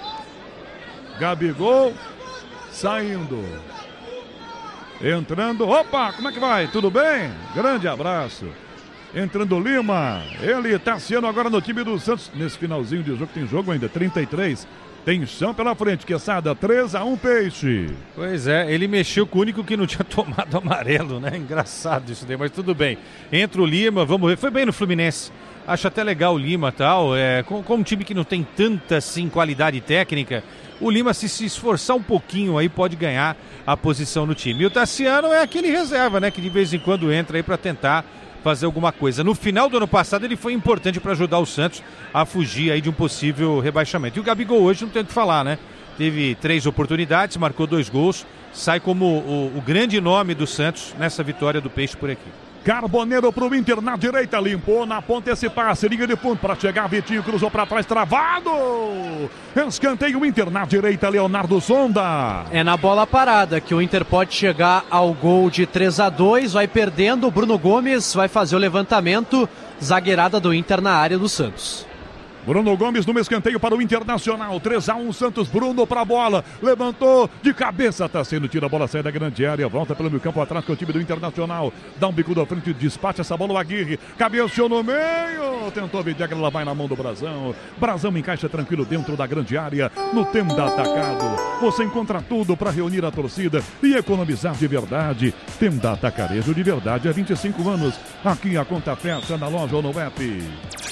Gabigol saindo. Entrando, opa, como é que vai? Tudo bem? Grande abraço. Entrando Lima, ele tá sendo agora no time do Santos. Nesse finalzinho de jogo, tem jogo ainda, trinta e três. Tem chão pela frente, Quesada, três a um Peixe. Pois é, ele mexeu com o único que não tinha tomado amarelo, né? Engraçado isso daí, mas tudo bem. Entra o Lima, vamos ver. Foi bem no Fluminense. Acho até legal o Lima e tal. É, com, com um time que não tem tanta assim, qualidade técnica, o Lima, se se esforçar um pouquinho aí, pode ganhar a posição no time. E o Tassiano é aquele reserva, né? Que de vez em quando entra aí para tentar fazer alguma coisa. No final do ano passado ele foi importante para ajudar o Santos a fugir aí de um possível rebaixamento. E o Gabigol hoje não tem o que falar, né? Teve três oportunidades, marcou dois gols, sai como o, o grande nome do Santos nessa vitória do Peixe por aqui. Carboneiro pro Inter na direita, limpou na ponta esse passe, linha de fundo para chegar, Vitinho cruzou para trás, travado. Escanteio Inter na direita, Leonardo Sonda. É na bola parada que o Inter pode chegar ao gol de três a dois, vai perdendo, o Bruno Gomes vai fazer o levantamento, zagueirada do Inter na área do Santos. Bruno Gomes no escanteio para o Internacional, três a um, Santos, Bruno para a bola, levantou de cabeça, tá sendo, tira a bola, sai da grande área, volta pelo meio campo atrás com o time do Internacional, dá um bico da frente, despacha essa bola, o Aguirre, cabeceou no meio, tentou a Vidiagra, ela vai na mão do Brazão, Brazão encaixa tranquilo dentro da grande área, no tempo da atacado, você encontra tudo para reunir a torcida e economizar de verdade, Tenda Atacarejo de verdade, há vinte e cinco anos, aqui a conta fecha na loja ou no app.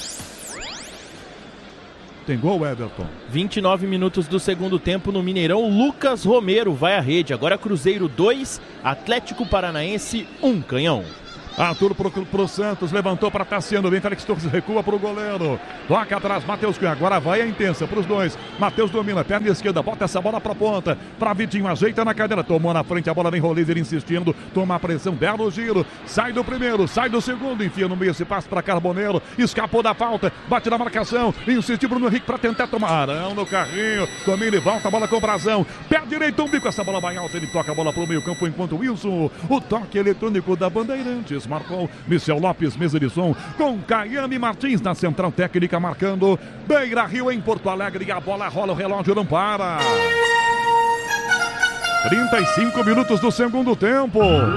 Tem gol, Everton. vinte e nove minutos do segundo tempo no Mineirão. Lucas Romero vai à rede. Agora Cruzeiro dois, Atlético Paranaense um, Canhão. Arthur pro, pro Santos, levantou para Tassiano, vem Félix Torres, recua pro goleiro, toca atrás, Matheus Cunha, agora vai a intensa pros dois, Matheus domina, perna esquerda, bota essa bola pra ponta, pra Vitinho, ajeita na cadeira, tomou na frente, a bola vem Rolês, ele insistindo, toma a pressão, belo giro, sai do primeiro, sai do segundo, enfia no meio esse passe pra Carboneiro, escapou da falta, bate na marcação, insistiu Bruno Henrique pra tentar tomar, Arão no carrinho, também ele volta, a bola com o Brazão, pé direito, um bico, essa bola vai alta, ele toca a bola pro meio campo, enquanto Wilson, o toque eletrônico da Bandeirantes, marcou Michel Lopes, mesa de som, com Caiane Martins na central técnica, marcando Beira Rio em Porto Alegre, e a bola rola, o relógio não para. trinta e cinco minutos do segundo tempo.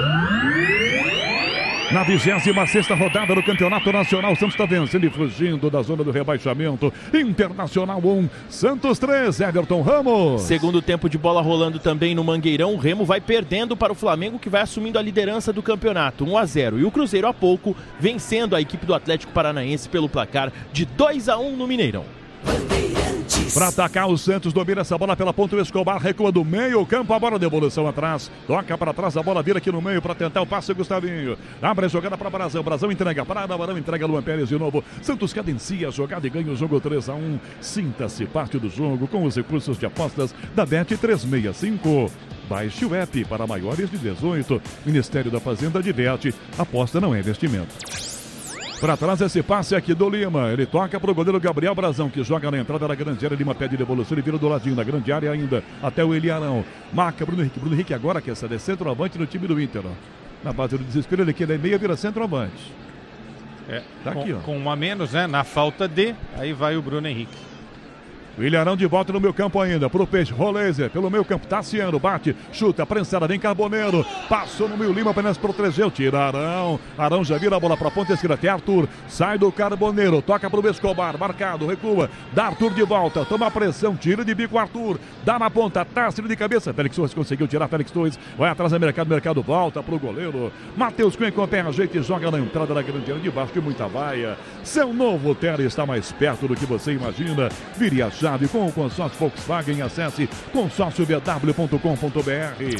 Na vigésima sexta rodada do Campeonato Nacional, o Santos está vencendo e fugindo da zona do rebaixamento. Internacional um, Santos três, Everton Ramos. Segundo tempo de bola rolando também no Mangueirão, o Remo vai perdendo para o Flamengo, que vai assumindo a liderança do campeonato, um a zero. E o Cruzeiro há pouco vencendo a equipe do Atlético Paranaense pelo placar de dois a um no Mineirão. Para atacar o Santos, domina essa bola pela ponta, o Escobar recua do meio campo, a bola de devolução atrás, toca para trás, a bola vira aqui no meio para tentar o passe, Gustavinho, abre a jogada para Brazão, Brazão entrega para Barão, entrega Luan Pérez de novo, Santos cadencia a jogada e ganha o jogo três a um, sinta-se parte do jogo com os recursos de apostas da Bet trezentos e sessenta e cinco. Baixe o app para maiores de dezoito, Ministério da Fazenda diverte, aposta não é investimento. Para trás esse passe aqui do Lima, ele toca para o goleiro Gabriel Brazão, que joga na entrada da grande área, Lima pede devolução, ele vira do ladinho da grande área ainda, até o Eliarão, marca Bruno Henrique, Bruno Henrique agora quer ser centroavante no time do Inter, ó. Na base do desespero, ele que ele é meia, vira centroavante. É, tá com, aqui, ó. Com um a menos, né, na falta de, aí vai o Bruno Henrique. O Ilharão de volta no meu campo ainda, pro Peixe, Rolézer, pelo meu campo, Tassiano, bate, chuta, prensada, vem Carboneiro, passou no meio, Lima apenas protegeu, tira Arão, Arão já vira a bola pra ponta esquerda, até Arthur, sai do Carboneiro, toca pro Escobar, marcado, recua, dá Arthur de volta, toma a pressão, tira de bico Arthur, dá na ponta, Tássio de cabeça, Félix Torres conseguiu tirar, Félix Torres, vai atrás do mercado, mercado volta pro goleiro, Matheus Cunha com o pé ajeita e joga na entrada da grande área, debaixo de muita vaia, seu novo Terra está mais perto do que você imagina, vire a chave com o consórcio Volkswagen, acesse consórcio v w ponto com ponto b r.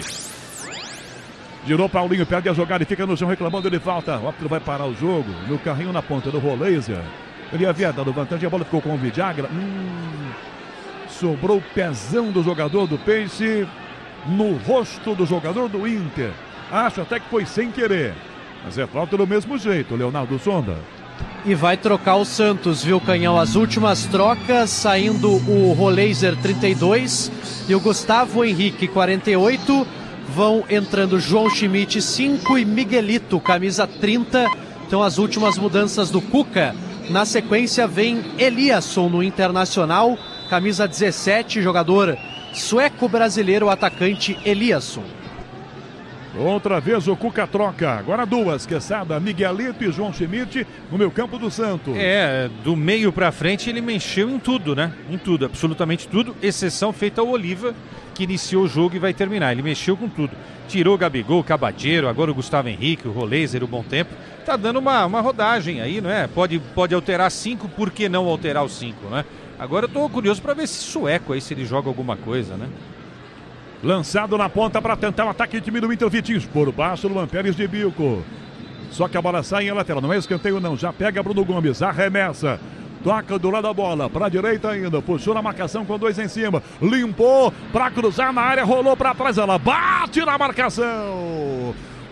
Girou Paulinho, perde a jogada e fica no chão reclamando de falta. O árbitro vai parar o jogo, no carrinho na ponta do Rolézer. Ele havia dado vantagem, a bola ficou com o Vidiagra. Hum, sobrou o pezão do jogador do Peixe no rosto do jogador do Inter. Acho até que foi sem querer, mas é falta do mesmo jeito, Leonardo Sonda. E vai trocar o Santos, viu, Canhão? As últimas trocas, saindo o Rolézer trinta e dois e o Gustavo Henrique quarenta e oito. Vão entrando João Schmidt cinco e Miguelito, camisa trinta. Então as últimas mudanças do Cuca. Na sequência vem Eliasson no Internacional, camisa dezessete, jogador sueco-brasileiro, atacante Eliasson. Outra vez o Cuca troca, agora duas, Quesada, Miguelito e João Schmidt no meu campo do Santos. É, do meio pra frente ele mexeu em tudo, né? Em tudo, absolutamente tudo, exceção feita ao Oliva, que iniciou o jogo e vai terminar. Ele mexeu com tudo. Tirou o Gabigol, o Cabadeiro, agora o Gustavo Henrique, o Rolézer, o Bom Tempo. Tá dando uma, uma rodagem aí, não é? Pode, pode alterar cinco, por que não alterar os cinco, né? Agora eu tô curioso pra ver esse sueco aí, se ele joga alguma coisa, né? Lançado na ponta para tentar o ataque time do Inter, Vitinho por baixo, Luan Pérez de bico. Só que a bola sai em lateral, não é escanteio não, já pega Bruno Gomes, arremessa. Toca do lado da bola, para a direita ainda, puxou na marcação com dois em cima, limpou para cruzar na área, rolou para trás, ela bate na marcação.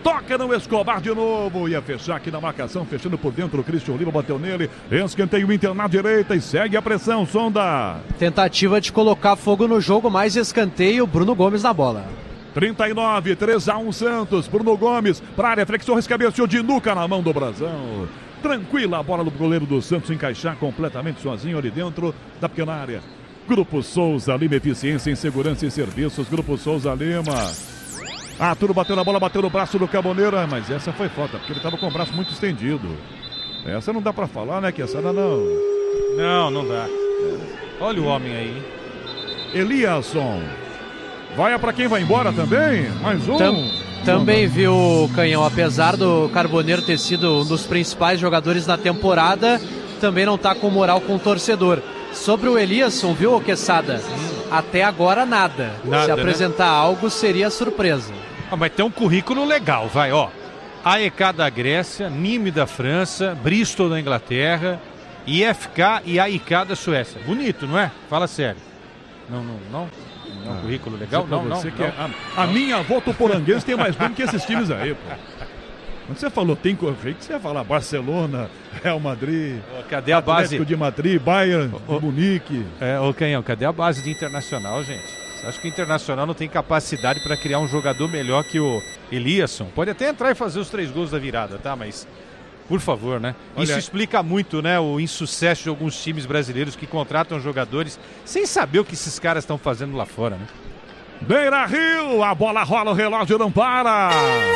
Toca no Escobar de novo. Ia fechar aqui na marcação, fechando por dentro. O Christian Lima bateu nele. Escanteio o Inter na direita e segue a pressão. Sonda. Tentativa de colocar fogo no jogo, mais escanteio. Bruno Gomes na bola. trinta e nove, três a um Santos. Bruno Gomes para a área. Flexão, cabeceou de nuca na mão do Brasão. Tranquila a bola do goleiro do Santos encaixar completamente sozinho ali dentro da pequena área. Grupo Souza Lima, eficiência em segurança e serviços. Grupo Souza Lima. Arthur bateu na bola, bateu no braço do Carboneira, mas essa foi falta, porque ele estava com o braço muito estendido. Essa não dá para falar, né, que essa não... Não, não dá. Olha o homem aí. Eliasson. Vai para quem vai embora também? Mais um. Tam, também viu, Canhão, apesar do Carboneiro ter sido um dos principais jogadores na temporada, também não está com moral com o torcedor. Sobre o Eliasson, viu, Quesada? Até agora nada. nada Se apresentar, né, algo, seria surpresa. Ah, mas tem um currículo legal, vai, ó. A E K da Grécia, Nîmes da França, Bristol da Inglaterra, I F K e A I K da Suécia. Bonito, não é? Fala sério. Não, não, não. Não é um ah, currículo legal? Não, não. Você não, que não. É, a, a minha avó Toporanguense tem mais nome que esses times aí, pô. Quando você falou tem correio, que você ia falar Barcelona, Real Madrid, ô, cadê a base? Atlético de Madrid, Bayern, ô, Munique. É, ô Canhão, cadê a base de Internacional, gente? Você acha que o Internacional não tem capacidade para criar um jogador melhor que o Eliasson? Pode até entrar e fazer os três gols da virada, tá? Mas, por favor, né? Olha, isso explica muito, né, o insucesso de alguns times brasileiros que contratam jogadores sem saber o que esses caras estão fazendo lá fora, né? Beira Rio, a bola rola, o relógio não para.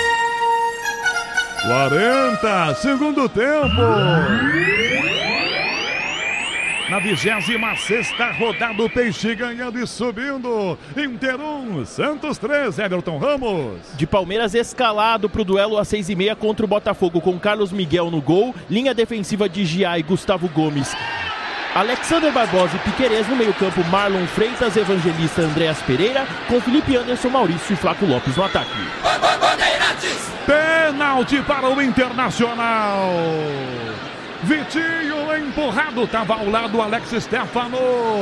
quarenta, segundo tempo. Na vigésima sexta rodada, o Peixe ganhando e subindo. Inter um, Santos três, Everton Ramos. De Palmeiras escalado para o duelo às seis e meia contra o Botafogo, com Carlos Miguel no gol. Linha defensiva de Gia e Gustavo Gomes. Alexander Barbosa e Piquerez no meio campo, Marlon Freitas, Evangelista, Andréas Pereira, com Felipe Anderson, Maurício e Flaco Lopes no ataque. Pênalti para o Internacional. Vitinho empurrado, estava ao lado do Alex Stefano.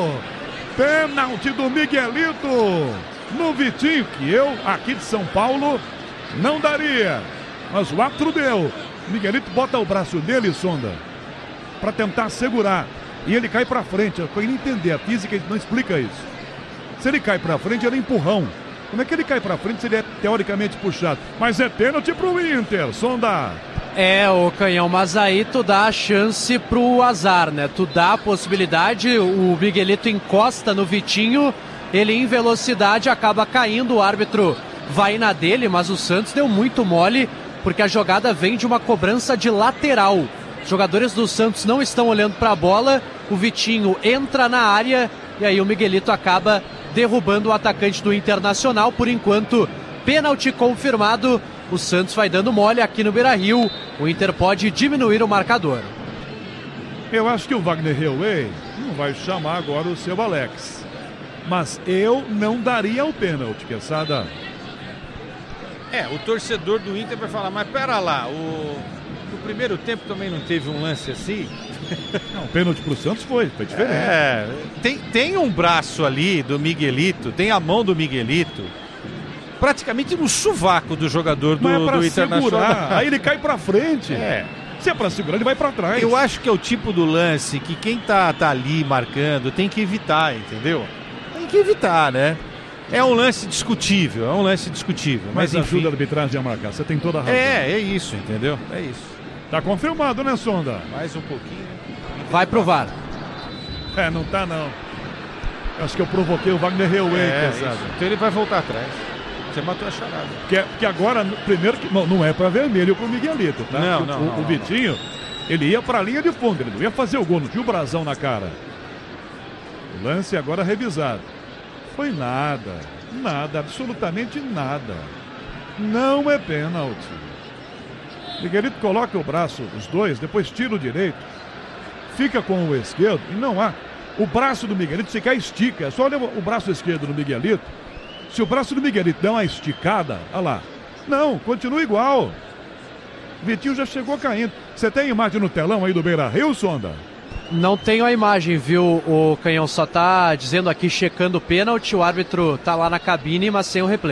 Pênalti do Miguelito no Vitinho, que eu, aqui de São Paulo, não daria. Mas o árbitro deu. Miguelito bota o braço dele, Sonda, para tentar segurar. E ele cai para frente. Para ele entender, a física não explica isso. Se ele cai para frente, era empurrão. Como é que ele cai para frente se ele é teoricamente puxado? Mas é pênalti pro Inter, Sonda. É, o Canhão, mas aí tu dá a chance pro azar, né? Tu dá a possibilidade, o Miguelito encosta no Vitinho, ele em velocidade acaba caindo, o árbitro vai na dele, mas o Santos deu muito mole, porque a jogada vem de uma cobrança de lateral. Os jogadores do Santos não estão olhando para a bola, o Vitinho entra na área e aí o Miguelito acaba derrubando o atacante do Internacional. Por enquanto, pênalti confirmado. O Santos vai dando mole aqui no Beira-Rio. O Inter pode diminuir o marcador. Eu acho que o Wagner Heuwey não vai chamar agora o seu Alex. Mas eu não daria o pênalti, Quesada. É, o torcedor do Inter vai falar, mas pera lá, o... no primeiro tempo também não teve um lance assim? Não, pênalti pro Santos foi, foi diferente. É, tem, tem um braço ali do Miguelito, tem a mão do Miguelito, praticamente no sovaco do jogador do, Mas é pra do Internacional. Segurar, aí ele cai pra frente. É. Se é pra segurar, ele vai pra trás. Eu acho que é o tipo do lance que quem tá, tá ali marcando tem que evitar, entendeu? Tem que evitar, né? É um lance discutível, é um lance discutível. Mas, mas enfim, ajuda a arbitragem a marcar, você tem toda a razão. É, é isso, entendeu? É isso. Tá confirmado, né, Sonda? Mais um pouquinho. Vai pro V A R. É, não tá não. Eu acho que eu provoquei o Wagner Heuwey, é, pesado. Então ele vai voltar atrás. Você matou a charada. Porque, porque agora, primeiro, que não, não é para vermelho pro Miguelito, tá? Não, o, não, o, não, o Vitinho, não. Ele ia pra linha de fundo, ele não ia fazer o gol, não tinha o brasão na cara. O lance agora revisado. Foi nada, nada, absolutamente nada. Não é pênalti. Miguelito coloca o braço, os dois, depois tira o direito, fica com o esquerdo e não há. O braço do Miguelito sequer estica, é só olha o braço esquerdo do Miguelito. Se o braço do Miguelito dá uma esticada, olha lá. Não, continua igual. Vitinho já chegou caindo. Você tem a imagem no telão aí do Beira-Rio, Sonda? Não tenho a imagem, viu? O Canhão só tá dizendo aqui, checando o pênalti. O árbitro tá lá na cabine, mas sem o replay.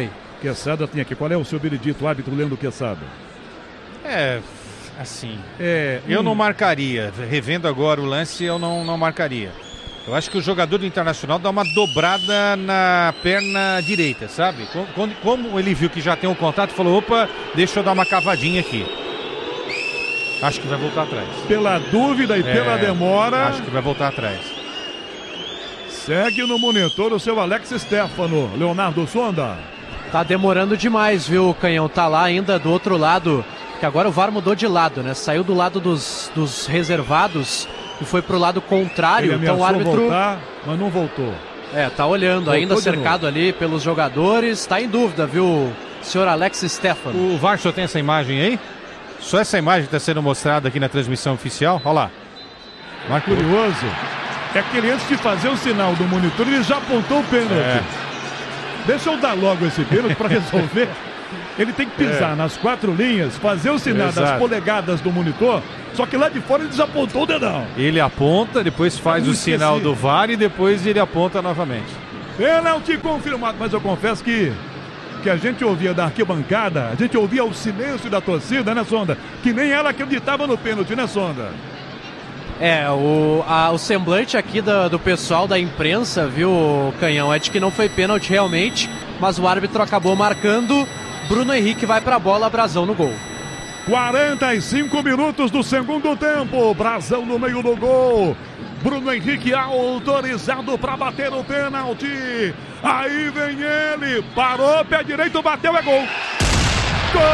Quesada tem aqui. Qual é o seu veredito, árbitro Leandro Quesada? É, assim, é, eu hum. não marcaria. Revendo agora o lance, eu não, não marcaria. Eu acho que o jogador do Internacional dá uma dobrada na perna direita, sabe? Como, como ele viu que já tem um contato, falou, opa, deixa eu dar uma cavadinha aqui. Acho que vai voltar atrás. Pela dúvida e é, pela demora. Acho que vai voltar atrás. Segue no monitor o seu Alex Stefano. Leonardo Sonda. Tá demorando demais, viu, Canhão? Tá lá ainda do outro lado. Que agora o V A R mudou de lado, né? Saiu do lado dos, dos reservados e foi pro lado contrário. Ele então o árbitro. Voltar, mas não voltou. É, tá olhando, voltou ainda cercado ali pelos jogadores. Tá em dúvida, viu, senhor Alex Stefano? O V A R só tem essa imagem aí? Só essa imagem está sendo mostrada aqui na transmissão oficial. Olha lá. Mas curioso é que ele, antes de fazer o sinal do monitor, ele já apontou o pênalti. É. Deixa eu dar logo esse pênalti para resolver. Ele tem que pisar é. nas quatro linhas, fazer o sinal Exato. das polegadas do monitor, só que lá de fora ele desapontou o dedão. Ele aponta, depois faz o sinal do V A R e depois ele aponta novamente. Pênalti confirmado, mas eu confesso que que a gente ouvia da arquibancada, a gente ouvia o silêncio da torcida, né, Sonda? Que nem ela acreditava no pênalti, né, Sonda? É, o, a, o semblante aqui do, do pessoal da imprensa, viu, Canhão, é de que não foi pênalti realmente, mas o árbitro acabou marcando. Bruno Henrique vai pra bola, Brazão no gol. quarenta e cinco minutos do segundo tempo, Brazão no meio do gol. Bruno Henrique autorizado para bater o pênalti. Aí vem ele, parou, pé direito, bateu, é gol. Gol!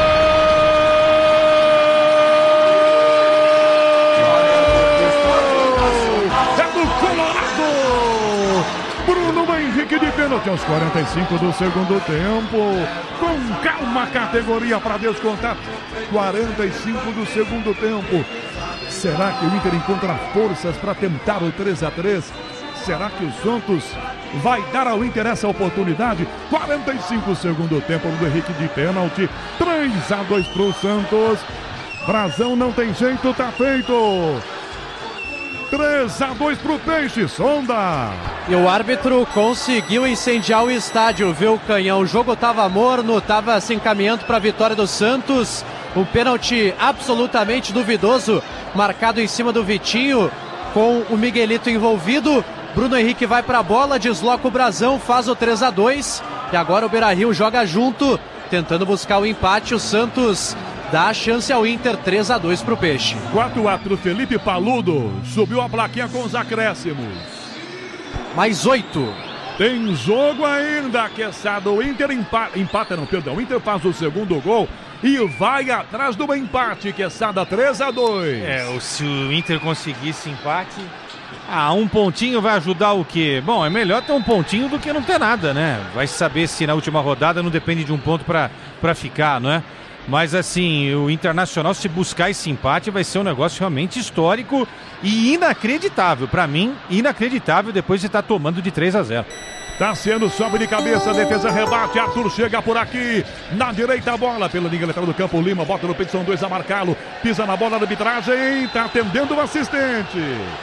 É do Colorado! Bruno Henrique de pênalti aos quarenta e cinco do segundo tempo. Com calma, categoria para descontar. quarenta e cinco do segundo tempo. Será que o Inter encontra forças para tentar o três a três? Será que o Santos vai dar ao Inter essa oportunidade? quarenta e cinco segundo tempo do Henrique de pênalti. três a dois para o Santos. Brazão não tem jeito, tá feito. três a dois para o Peixe, Sonda. E o árbitro conseguiu incendiar o estádio, viu, Canhão? O jogo estava morno, estava se encaminhando para a vitória do Santos. Um pênalti absolutamente duvidoso, marcado em cima do Vitinho, com o Miguelito envolvido. Bruno Henrique vai para a bola, desloca o Brazão, faz o três a dois. E agora o Beira-Rio joga junto, tentando buscar o empate. O Santos dá a chance ao Inter, três a dois para o Peixe. quatro a quatro, Felipe Paludo subiu a plaquinha com os acréscimos. Mais oito. Tem jogo ainda, Quesada. O Inter empata, empata não, perdão. O Inter faz o segundo gol e vai atrás do empate, Quesada, três a dois. É, se o Inter conseguisse empate, ah, um pontinho vai ajudar o quê? Bom, é melhor ter um pontinho do que não ter nada, né? Vai saber se na última rodada não depende de um ponto para para ficar, não é? Mas assim, o Internacional, se buscar esse empate, vai ser um negócio realmente histórico e inacreditável. Para mim, inacreditável depois de estar tomando de três a zero. Tassiano sobe de cabeça, defesa rebate, Arthur chega por aqui, na direita a bola, pela linha lateral do campo, Lima bota no peito, são dois a marcá-lo, pisa na bola da arbitragem, tá atendendo o assistente.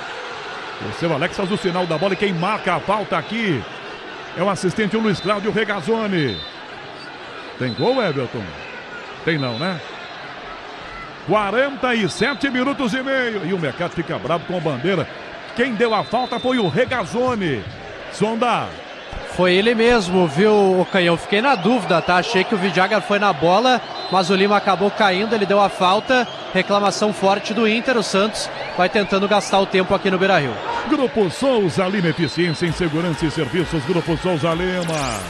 O seu Alex faz o sinal da bola e quem marca a falta aqui é o assistente, o Luiz Cláudio Regazzoni. Tem gol, Everton? Tem não, né? quarenta e sete minutos e meio. E o mercado fica bravo com a bandeira. Quem deu a falta foi o Regazzoni. Sonda. Foi ele mesmo, viu, Canhão? Fiquei na dúvida, tá? Achei que o Vidiaga foi na bola, mas o Lima acabou caindo, ele deu a falta. Reclamação forte do Inter, o Santos vai tentando gastar o tempo aqui no Beira-Rio. Grupo Souza Lima, eficiência em segurança e serviços. Grupo Souza Lima.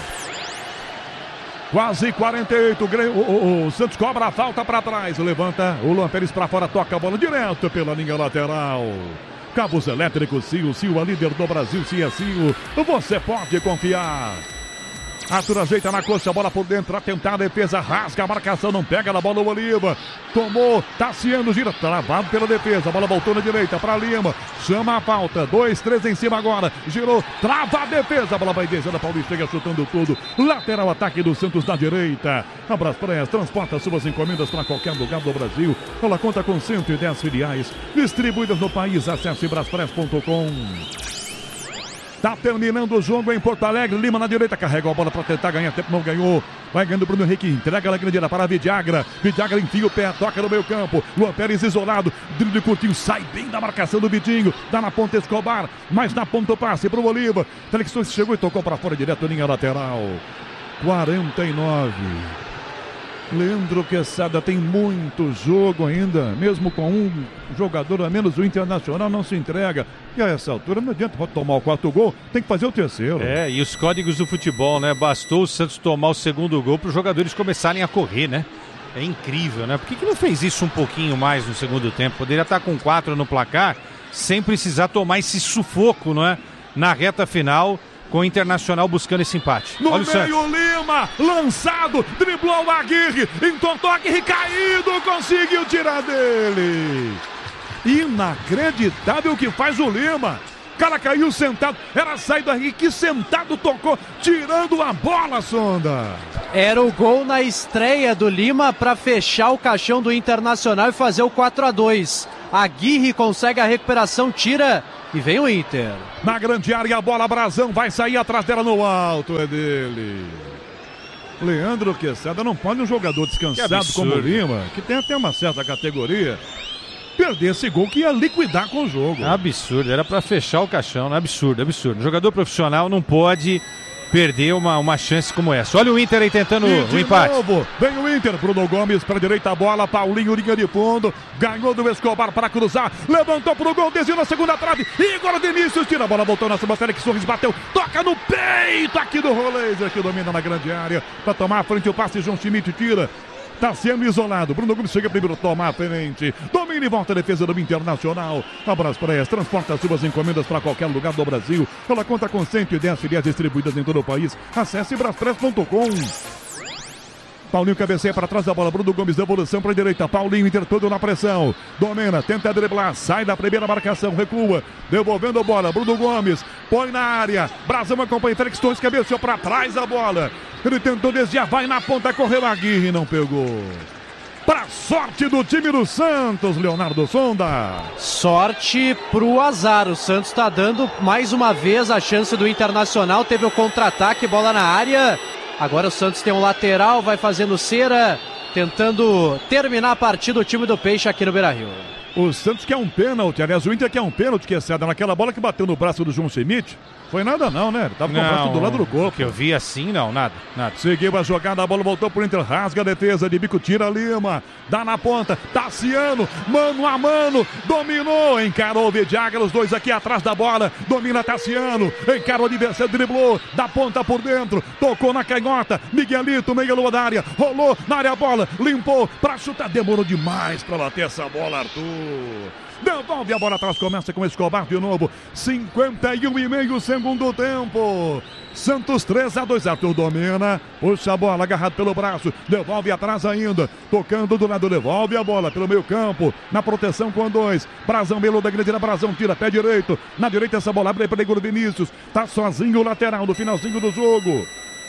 Quase quarenta e oito, o, o, o Santos cobra a falta para trás, levanta o Luan Pérez para fora, toca a bola direto pela linha lateral. Cabos elétricos Cio, Cio, a líder do Brasil, Cio é Cio, você pode confiar. Arthur ajeita na coxa, a bola por dentro, a tentar a defesa, rasga a marcação, não pega na bola o Oliva. Tomou, Tassiano, gira, travado pela defesa, a bola voltou na direita para Lima, chama a falta, dois, três em cima agora, girou, trava a defesa, a bola vai descendo, a Paulista chega chutando tudo, lateral ataque do Santos na direita. A Braspress transporta suas encomendas para qualquer lugar do Brasil, ela conta com cento e dez filiais, distribuídas no país, acesse braspress ponto com. Tá terminando o jogo em Porto Alegre. Lima na direita, carrega a bola para tentar ganhar tempo, não ganhou. Vai ganhando o Bruno Henrique, entrega na grande área para Vidiagra. Vidiagra enfia o pé, toca no meio campo. Luan Pérez isolado, drible curtinho, sai bem da marcação do Vitinho. Dá na ponta Escobar, mas na ponta o passe pro Bolívar. Telexões chegou e tocou para fora direto, linha lateral. quarenta e nove. Leandro Quesada, tem muito jogo ainda, mesmo com um jogador a menos, o Internacional não se entrega. E a essa altura não adianta tomar o quarto gol, tem que fazer o terceiro. É, e os códigos do futebol, né? Bastou o Santos tomar o segundo gol para os jogadores começarem a correr, né? É incrível, né? Por que que não fez isso um pouquinho mais no segundo tempo? Poderia estar com quatro no placar, sem precisar tomar esse sufoco, não é? Na reta final, com o Internacional buscando esse empate. No Olha o meio, Santos. Lima, lançado, driblou o Aguirre, entortou Aguirre, caído, conseguiu tirar dele. Inacreditável o que faz o Lima. O cara caiu sentado, era saído Aguirre, que sentado tocou, tirando a bola, Sonda. Era o gol na estreia do Lima para fechar o caixão do Internacional e fazer o quatro a dois. Aguirre consegue a recuperação, tira e vem o Inter. Na grande área, a bola, Brazão vai sair atrás dela no alto, é dele. Leandro Quesada, não pode um jogador descansado como o Lima, que tem até uma certa categoria, perder esse gol que ia liquidar com o jogo. É absurdo, era para fechar o caixão, é absurdo, absurdo. Um jogador profissional não pode perder uma, uma chance como essa. Olha o Inter aí tentando o empate. Novo, vem o Inter, Bruno Gomes para a direita, a bola, Paulinho, linha de fundo, ganhou do Escobar para cruzar, levantou pro gol, desviou na segunda trave, Igor Vinícius tira a bola, voltou na sobrancelha, que Sorris bateu, toca no peito aqui do Roleiser, que domina na grande área, para tomar a frente o passe, João Schmidt tira. Tá sendo isolado. Bruno Gomes chega primeiro, toma a frente. Domina e volta a defesa do Internacional. A Braspress transporta suas encomendas para qualquer lugar do Brasil. Ela conta com cento e dez filiais distribuídas em todo o país. Acesse braspress ponto com. Paulinho cabeceia para trás da bola. Bruno Gomes, devolução para a direita. Paulinho, Inter todo na pressão. Domina, tenta driblar. Sai da primeira marcação, recua. Devolvendo a bola. Bruno Gomes põe na área. Brazão acompanha. Félix Torres cabeceou para trás a bola. Ele tentou desviar, vai na ponta, correu Aguirre, não pegou. Para sorte do time do Santos, Leonardo Sonda. Sorte pro azar. O Santos está dando mais uma vez a chance do Internacional. Teve o contra-ataque, bola na área. Agora o Santos tem um lateral, vai fazendo cera, tentando terminar a partida o time do Peixe aqui no Beira-Rio. O Santos quer um pênalti, aliás, o Inter quer um pênalti, que é ceda naquela bola que bateu no braço do João Schmidt. Foi nada não, né? Ele tava com o braço do lado do corpo. Que eu vi assim, não, nada, nada. Seguiu a jogada, a bola voltou pro Inter, rasga a defesa, de bico tira Lima, dá na ponta, Tassiano, mano a mano, dominou, encarou o Vidiagra, os dois aqui atrás da bola, domina Tassiano, encarou o adversário, driblou, da ponta por dentro, tocou na canhota, Miguelito, meia lua da área, rolou na área a bola, limpou pra chutar, demorou demais pra bater essa bola, Arthur. Devolve a bola atrás, começa com Escobar de novo. cinquenta e um e meio segundo tempo. Santos três a dois. Arthur domina, puxa a bola, agarrado pelo braço. Devolve atrás ainda. Tocando do lado, devolve a bola pelo meio campo. Na proteção com dois. Brazão, Belo da grande, Brazão tira, pé direito. Na direita essa bola abre para Igor Vinícius. Tá sozinho o lateral no finalzinho do jogo.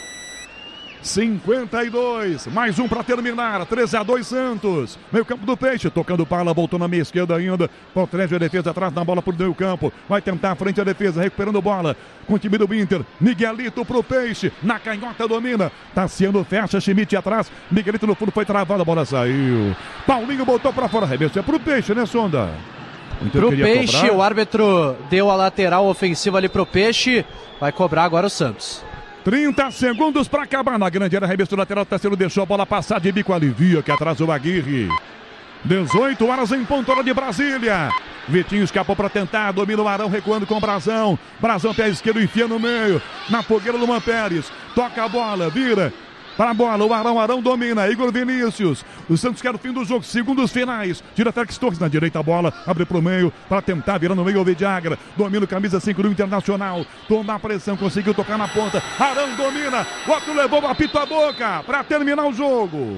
cinquenta e dois, mais um para terminar, três a dois Santos, meio campo do Peixe, tocando pala, voltou na meia esquerda ainda, protege a defesa atrás da bola pro meio campo, vai tentar a frente a defesa, recuperando bola, com o time do Inter, Miguelito pro Peixe, na canhota domina, Tassiano fecha, Schmidt atrás, Miguelito no fundo foi travado, a bola saiu, Paulinho botou para fora, arremesso é pro Peixe, né, Sonda? Pro Peixe, cobrar. O árbitro deu a lateral ofensiva ali pro Peixe, vai cobrar agora o Santos. trinta segundos para acabar na grande área, arremesso lateral, Tassiano deixou a bola passar de bico, alivia que atrasou o Aguirre. dezoito horas em ponto, hora de Brasília. Vitinho escapou para tentar, domina o Arão, recuando com o Brazão. Brazão, pé esquerdo, enfia no meio, na fogueira do Luan Pérez. Toca a bola, vira para a bola, o Arão, Arão domina, Igor Vinícius. O Santos quer o fim do jogo, segundos finais. Tira Félix Torres na direita, a bola, abre para o meio, para tentar virar no meio o Vidiagra. Domina o camisa cinco do Internacional. Toma a pressão, conseguiu tocar na ponta. Arão domina, o outro levou o apito à boca para terminar o jogo.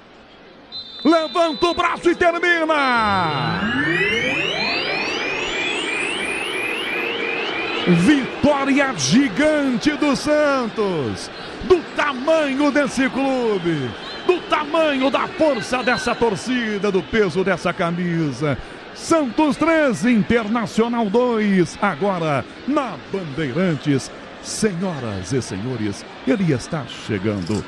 Levanta o braço e termina! Vitória gigante do Santos! Do tamanho desse clube, do tamanho da força dessa torcida, do peso dessa camisa. Santos três, Internacional dois. Agora na Bandeirantes. Senhoras e senhores, ele está chegando.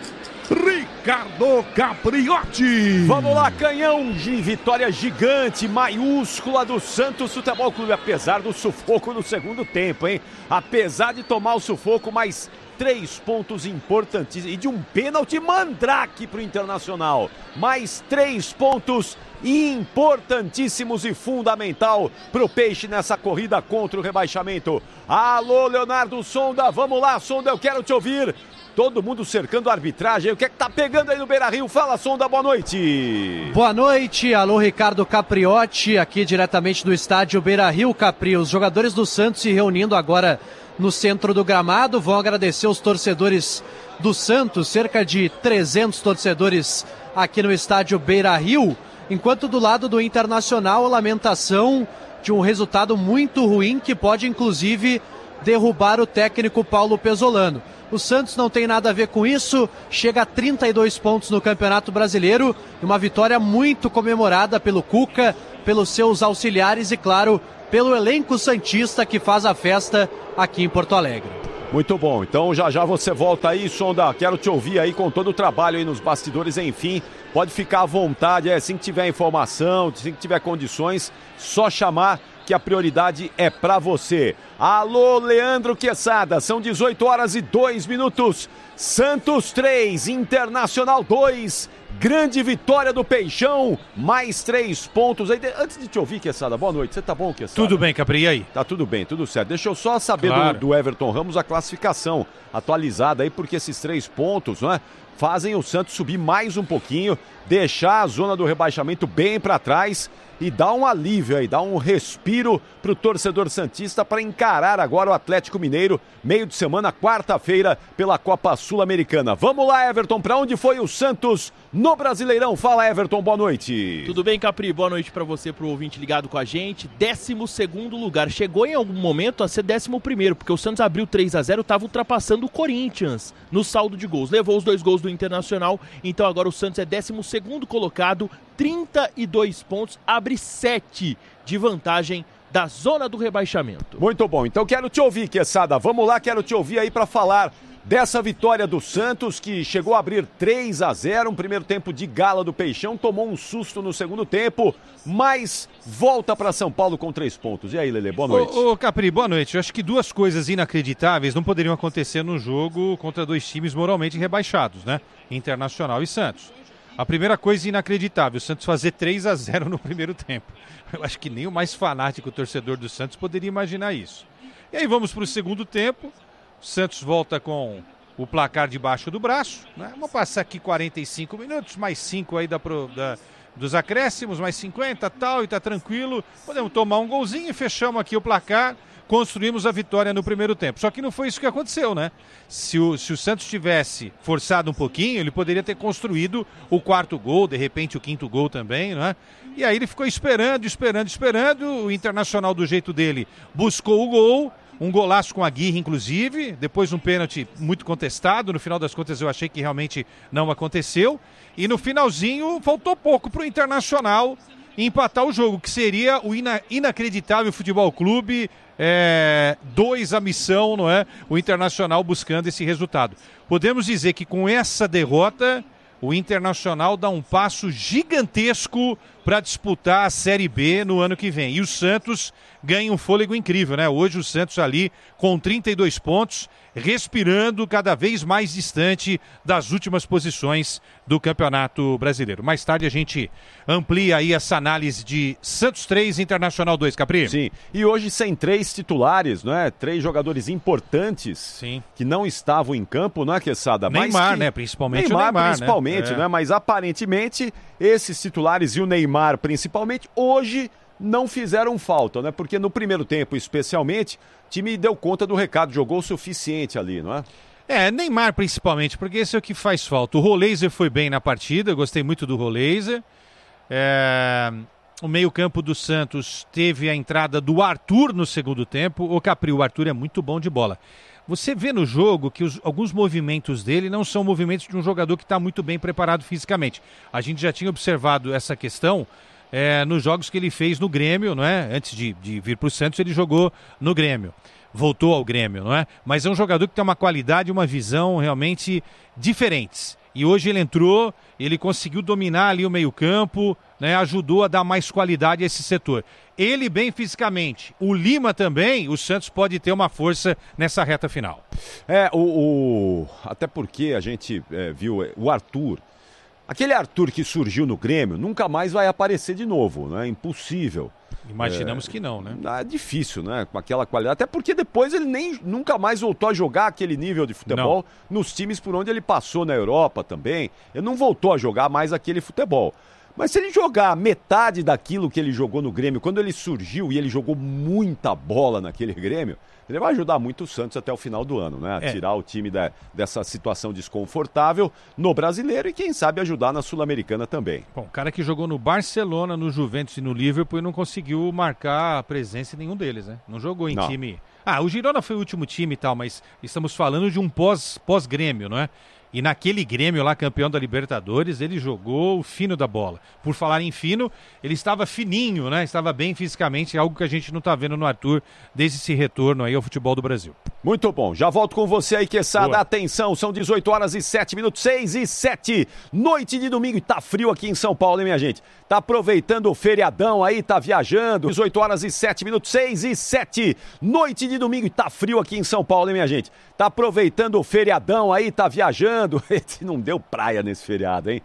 Ricardo Capriotti. Vamos lá, canhão de vitória gigante, maiúscula do Santos Futebol Clube, apesar do sufoco no segundo tempo, hein? Apesar de tomar o sufoco, mas três pontos importantíssimos e de um pênalti mandrake para o Internacional. Mais três pontos importantíssimos e fundamental para o Peixe nessa corrida contra o rebaixamento. Alô, Leonardo Sonda, vamos lá, Sonda, eu quero te ouvir. Todo mundo cercando a arbitragem. O que é que tá pegando aí no Beira-Rio? Fala, Sonda, boa noite. Boa noite, alô, Ricardo Capriotti, aqui diretamente do estádio Beira-Rio, Capri. Os jogadores do Santos se reunindo agora no centro do gramado, vão agradecer os torcedores do Santos, cerca de trezentos torcedores aqui no estádio Beira-Rio, enquanto do lado do Internacional, a lamentação de um resultado muito ruim que pode inclusive derrubar o técnico Paulo Pesolano. O Santos não tem nada a ver com isso, chega a trinta e dois pontos no Campeonato Brasileiro, uma vitória muito comemorada pelo Cuca, pelos seus auxiliares e, claro, pelo elenco santista que faz a festa aqui em Porto Alegre. Muito bom, então já já você volta aí, Sonda, quero te ouvir aí com todo o trabalho aí nos bastidores, enfim, pode ficar à vontade, é, assim que tiver informação, assim que tiver condições, só chamar que a prioridade é pra você. Alô, Leandro Quesada, são dezoito horas e dois minutos, Santos três, Internacional dois, grande vitória do Peixão, mais três pontos. Aí, antes de te ouvir, Quesada, boa noite, você tá bom, Quesada? Tudo bem, Capri, e aí? Tá tudo bem, tudo certo. Deixa eu só saber Claro. do, do Everton Ramos a classificação atualizada aí, porque esses três pontos, não é, fazem o Santos subir mais um pouquinho, deixar a zona do rebaixamento bem para trás e dar um alívio aí, dar um respiro pro torcedor santista para encarar agora o Atlético Mineiro, meio de semana, quarta-feira, pela Copa Sul-Americana. Vamos lá, Everton, para onde foi o Santos no Brasileirão? Fala, Everton, boa noite. Tudo bem, Capri? Boa noite para você, pro ouvinte ligado com a gente. décimo segundo lugar. Chegou em algum momento a ser décimo primeiro, porque o Santos abriu três a zero, estava ultrapassando o Corinthians no saldo de gols. Levou os dois gols do Internacional, então agora o Santos é décimo segundo colocado, trinta e dois pontos, abre sete de vantagem da zona do rebaixamento. Muito bom, então quero te ouvir, Quesada. Vamos lá, quero te ouvir aí para falar dessa vitória do Santos, que chegou a abrir três a zero, um primeiro tempo de gala do Peixão, tomou um susto no segundo tempo, mas volta para São Paulo com três pontos. E aí, Lelê, boa noite. Ô, ô, Capri, boa noite. Eu acho que duas coisas inacreditáveis não poderiam acontecer num jogo contra dois times moralmente rebaixados, né? Internacional e Santos. A primeira coisa inacreditável, o Santos fazer três a zero no primeiro tempo. Eu acho que nem o mais fanático torcedor do Santos poderia imaginar isso. E aí vamos para o segundo tempo, o Santos volta com o placar debaixo do braço, né? Vamos passar aqui quarenta e cinco minutos, mais cinco aí da, da, dos acréscimos, mais cinquenta tal, e tá tranquilo. Podemos tomar um golzinho e fechamos aqui o placar, construímos a vitória no primeiro tempo. Só que não foi isso que aconteceu, né? Se o, se o Santos tivesse forçado um pouquinho, ele poderia ter construído o quarto gol, de repente o quinto gol também, né? E aí ele ficou esperando, esperando, esperando. O Internacional, do jeito dele, buscou o gol. Um golaço com a Aguirre, inclusive. Depois um pênalti muito contestado. No final das contas, eu achei que realmente não aconteceu. E no finalzinho, faltou pouco para o Internacional empatar o jogo, que seria o ina- inacreditável Futebol Clube é, dois a missão, não é? O Internacional buscando esse resultado. Podemos dizer que com essa derrota, o Internacional dá um passo gigantesco para disputar a Série B no ano que vem. E o Santos ganha um fôlego incrível, né? Hoje o Santos ali com trinta e dois pontos, respirando cada vez mais distante das últimas posições do Campeonato Brasileiro. Mais tarde a gente amplia aí essa análise de Santos três, Internacional dois, Capri. Sim, e hoje sem três titulares, não é? Três jogadores importantes. Sim. Que não estavam em campo, não é, Quesada? Neymar, que... né? Principalmente Neymar, o Neymar, principalmente, né? né? Mas aparentemente esses titulares e o Neymar principalmente hoje não fizeram falta, né? Porque no primeiro tempo, especialmente, o time deu conta do recado, jogou o suficiente ali, não é? É, Neymar principalmente, porque esse é o que faz falta. O Roleiser foi bem na partida, eu gostei muito do Roleiser. É... O meio-campo do Santos teve a entrada do Arthur no segundo tempo. O Capri, o Arthur é muito bom de bola. Você vê no jogo que os, alguns movimentos dele não são movimentos de um jogador que está muito bem preparado fisicamente. A gente já tinha observado essa questão é, nos jogos que ele fez no Grêmio, não é? Antes de, de vir para o Santos, ele jogou no Grêmio. Voltou ao Grêmio, não é? Mas é um jogador que tem uma qualidade e uma visão realmente diferentes. E hoje ele entrou, ele conseguiu dominar ali o meio-campo, né? Ajudou a dar mais qualidade a esse setor. Ele bem fisicamente, o Lima também, o Santos pode ter uma força nessa reta final. É, o, o... até porque a gente é, viu o Arthur, aquele Arthur que surgiu no Grêmio, nunca mais vai aparecer de novo, né? Impossível. Imaginamos é, que não, né? É difícil, né? Com aquela qualidade. Até porque depois ele nem nunca mais voltou a jogar aquele nível de futebol não. Nos times por onde ele passou na Europa também. Ele não voltou a jogar mais aquele futebol. Mas se ele jogar metade daquilo que ele jogou no Grêmio, quando ele surgiu e ele jogou muita bola naquele Grêmio, ele vai ajudar muito o Santos até o final do ano, né? A é. tirar o time da, dessa situação desconfortável no Brasileiro e quem sabe ajudar na Sul-Americana também. Bom, o cara que jogou no Barcelona, no Juventus e no Liverpool e não conseguiu marcar presença em nenhum deles, né? Não jogou em não. time... Ah, o Girona foi o último time e tal, mas estamos falando de um pós, pós-Grêmio, não é? E naquele Grêmio lá, campeão da Libertadores, ele jogou o fino da bola. Por falar em fino, ele estava fininho, né? Estava bem fisicamente, algo que a gente não está vendo no Arthur desde esse retorno aí ao futebol do Brasil. Muito bom, já volto com você aí, Queçada. Atenção, são dezoito horas e sete minutos, seis e sete, noite de domingo e tá frio aqui em São Paulo, hein, minha gente? Tá aproveitando o feriadão aí, tá viajando, dezoito horas e sete minutos, seis e sete, noite de domingo e tá frio aqui em São Paulo, hein, minha gente? Tá aproveitando o feriadão aí, tá viajando, não deu praia nesse feriado, hein?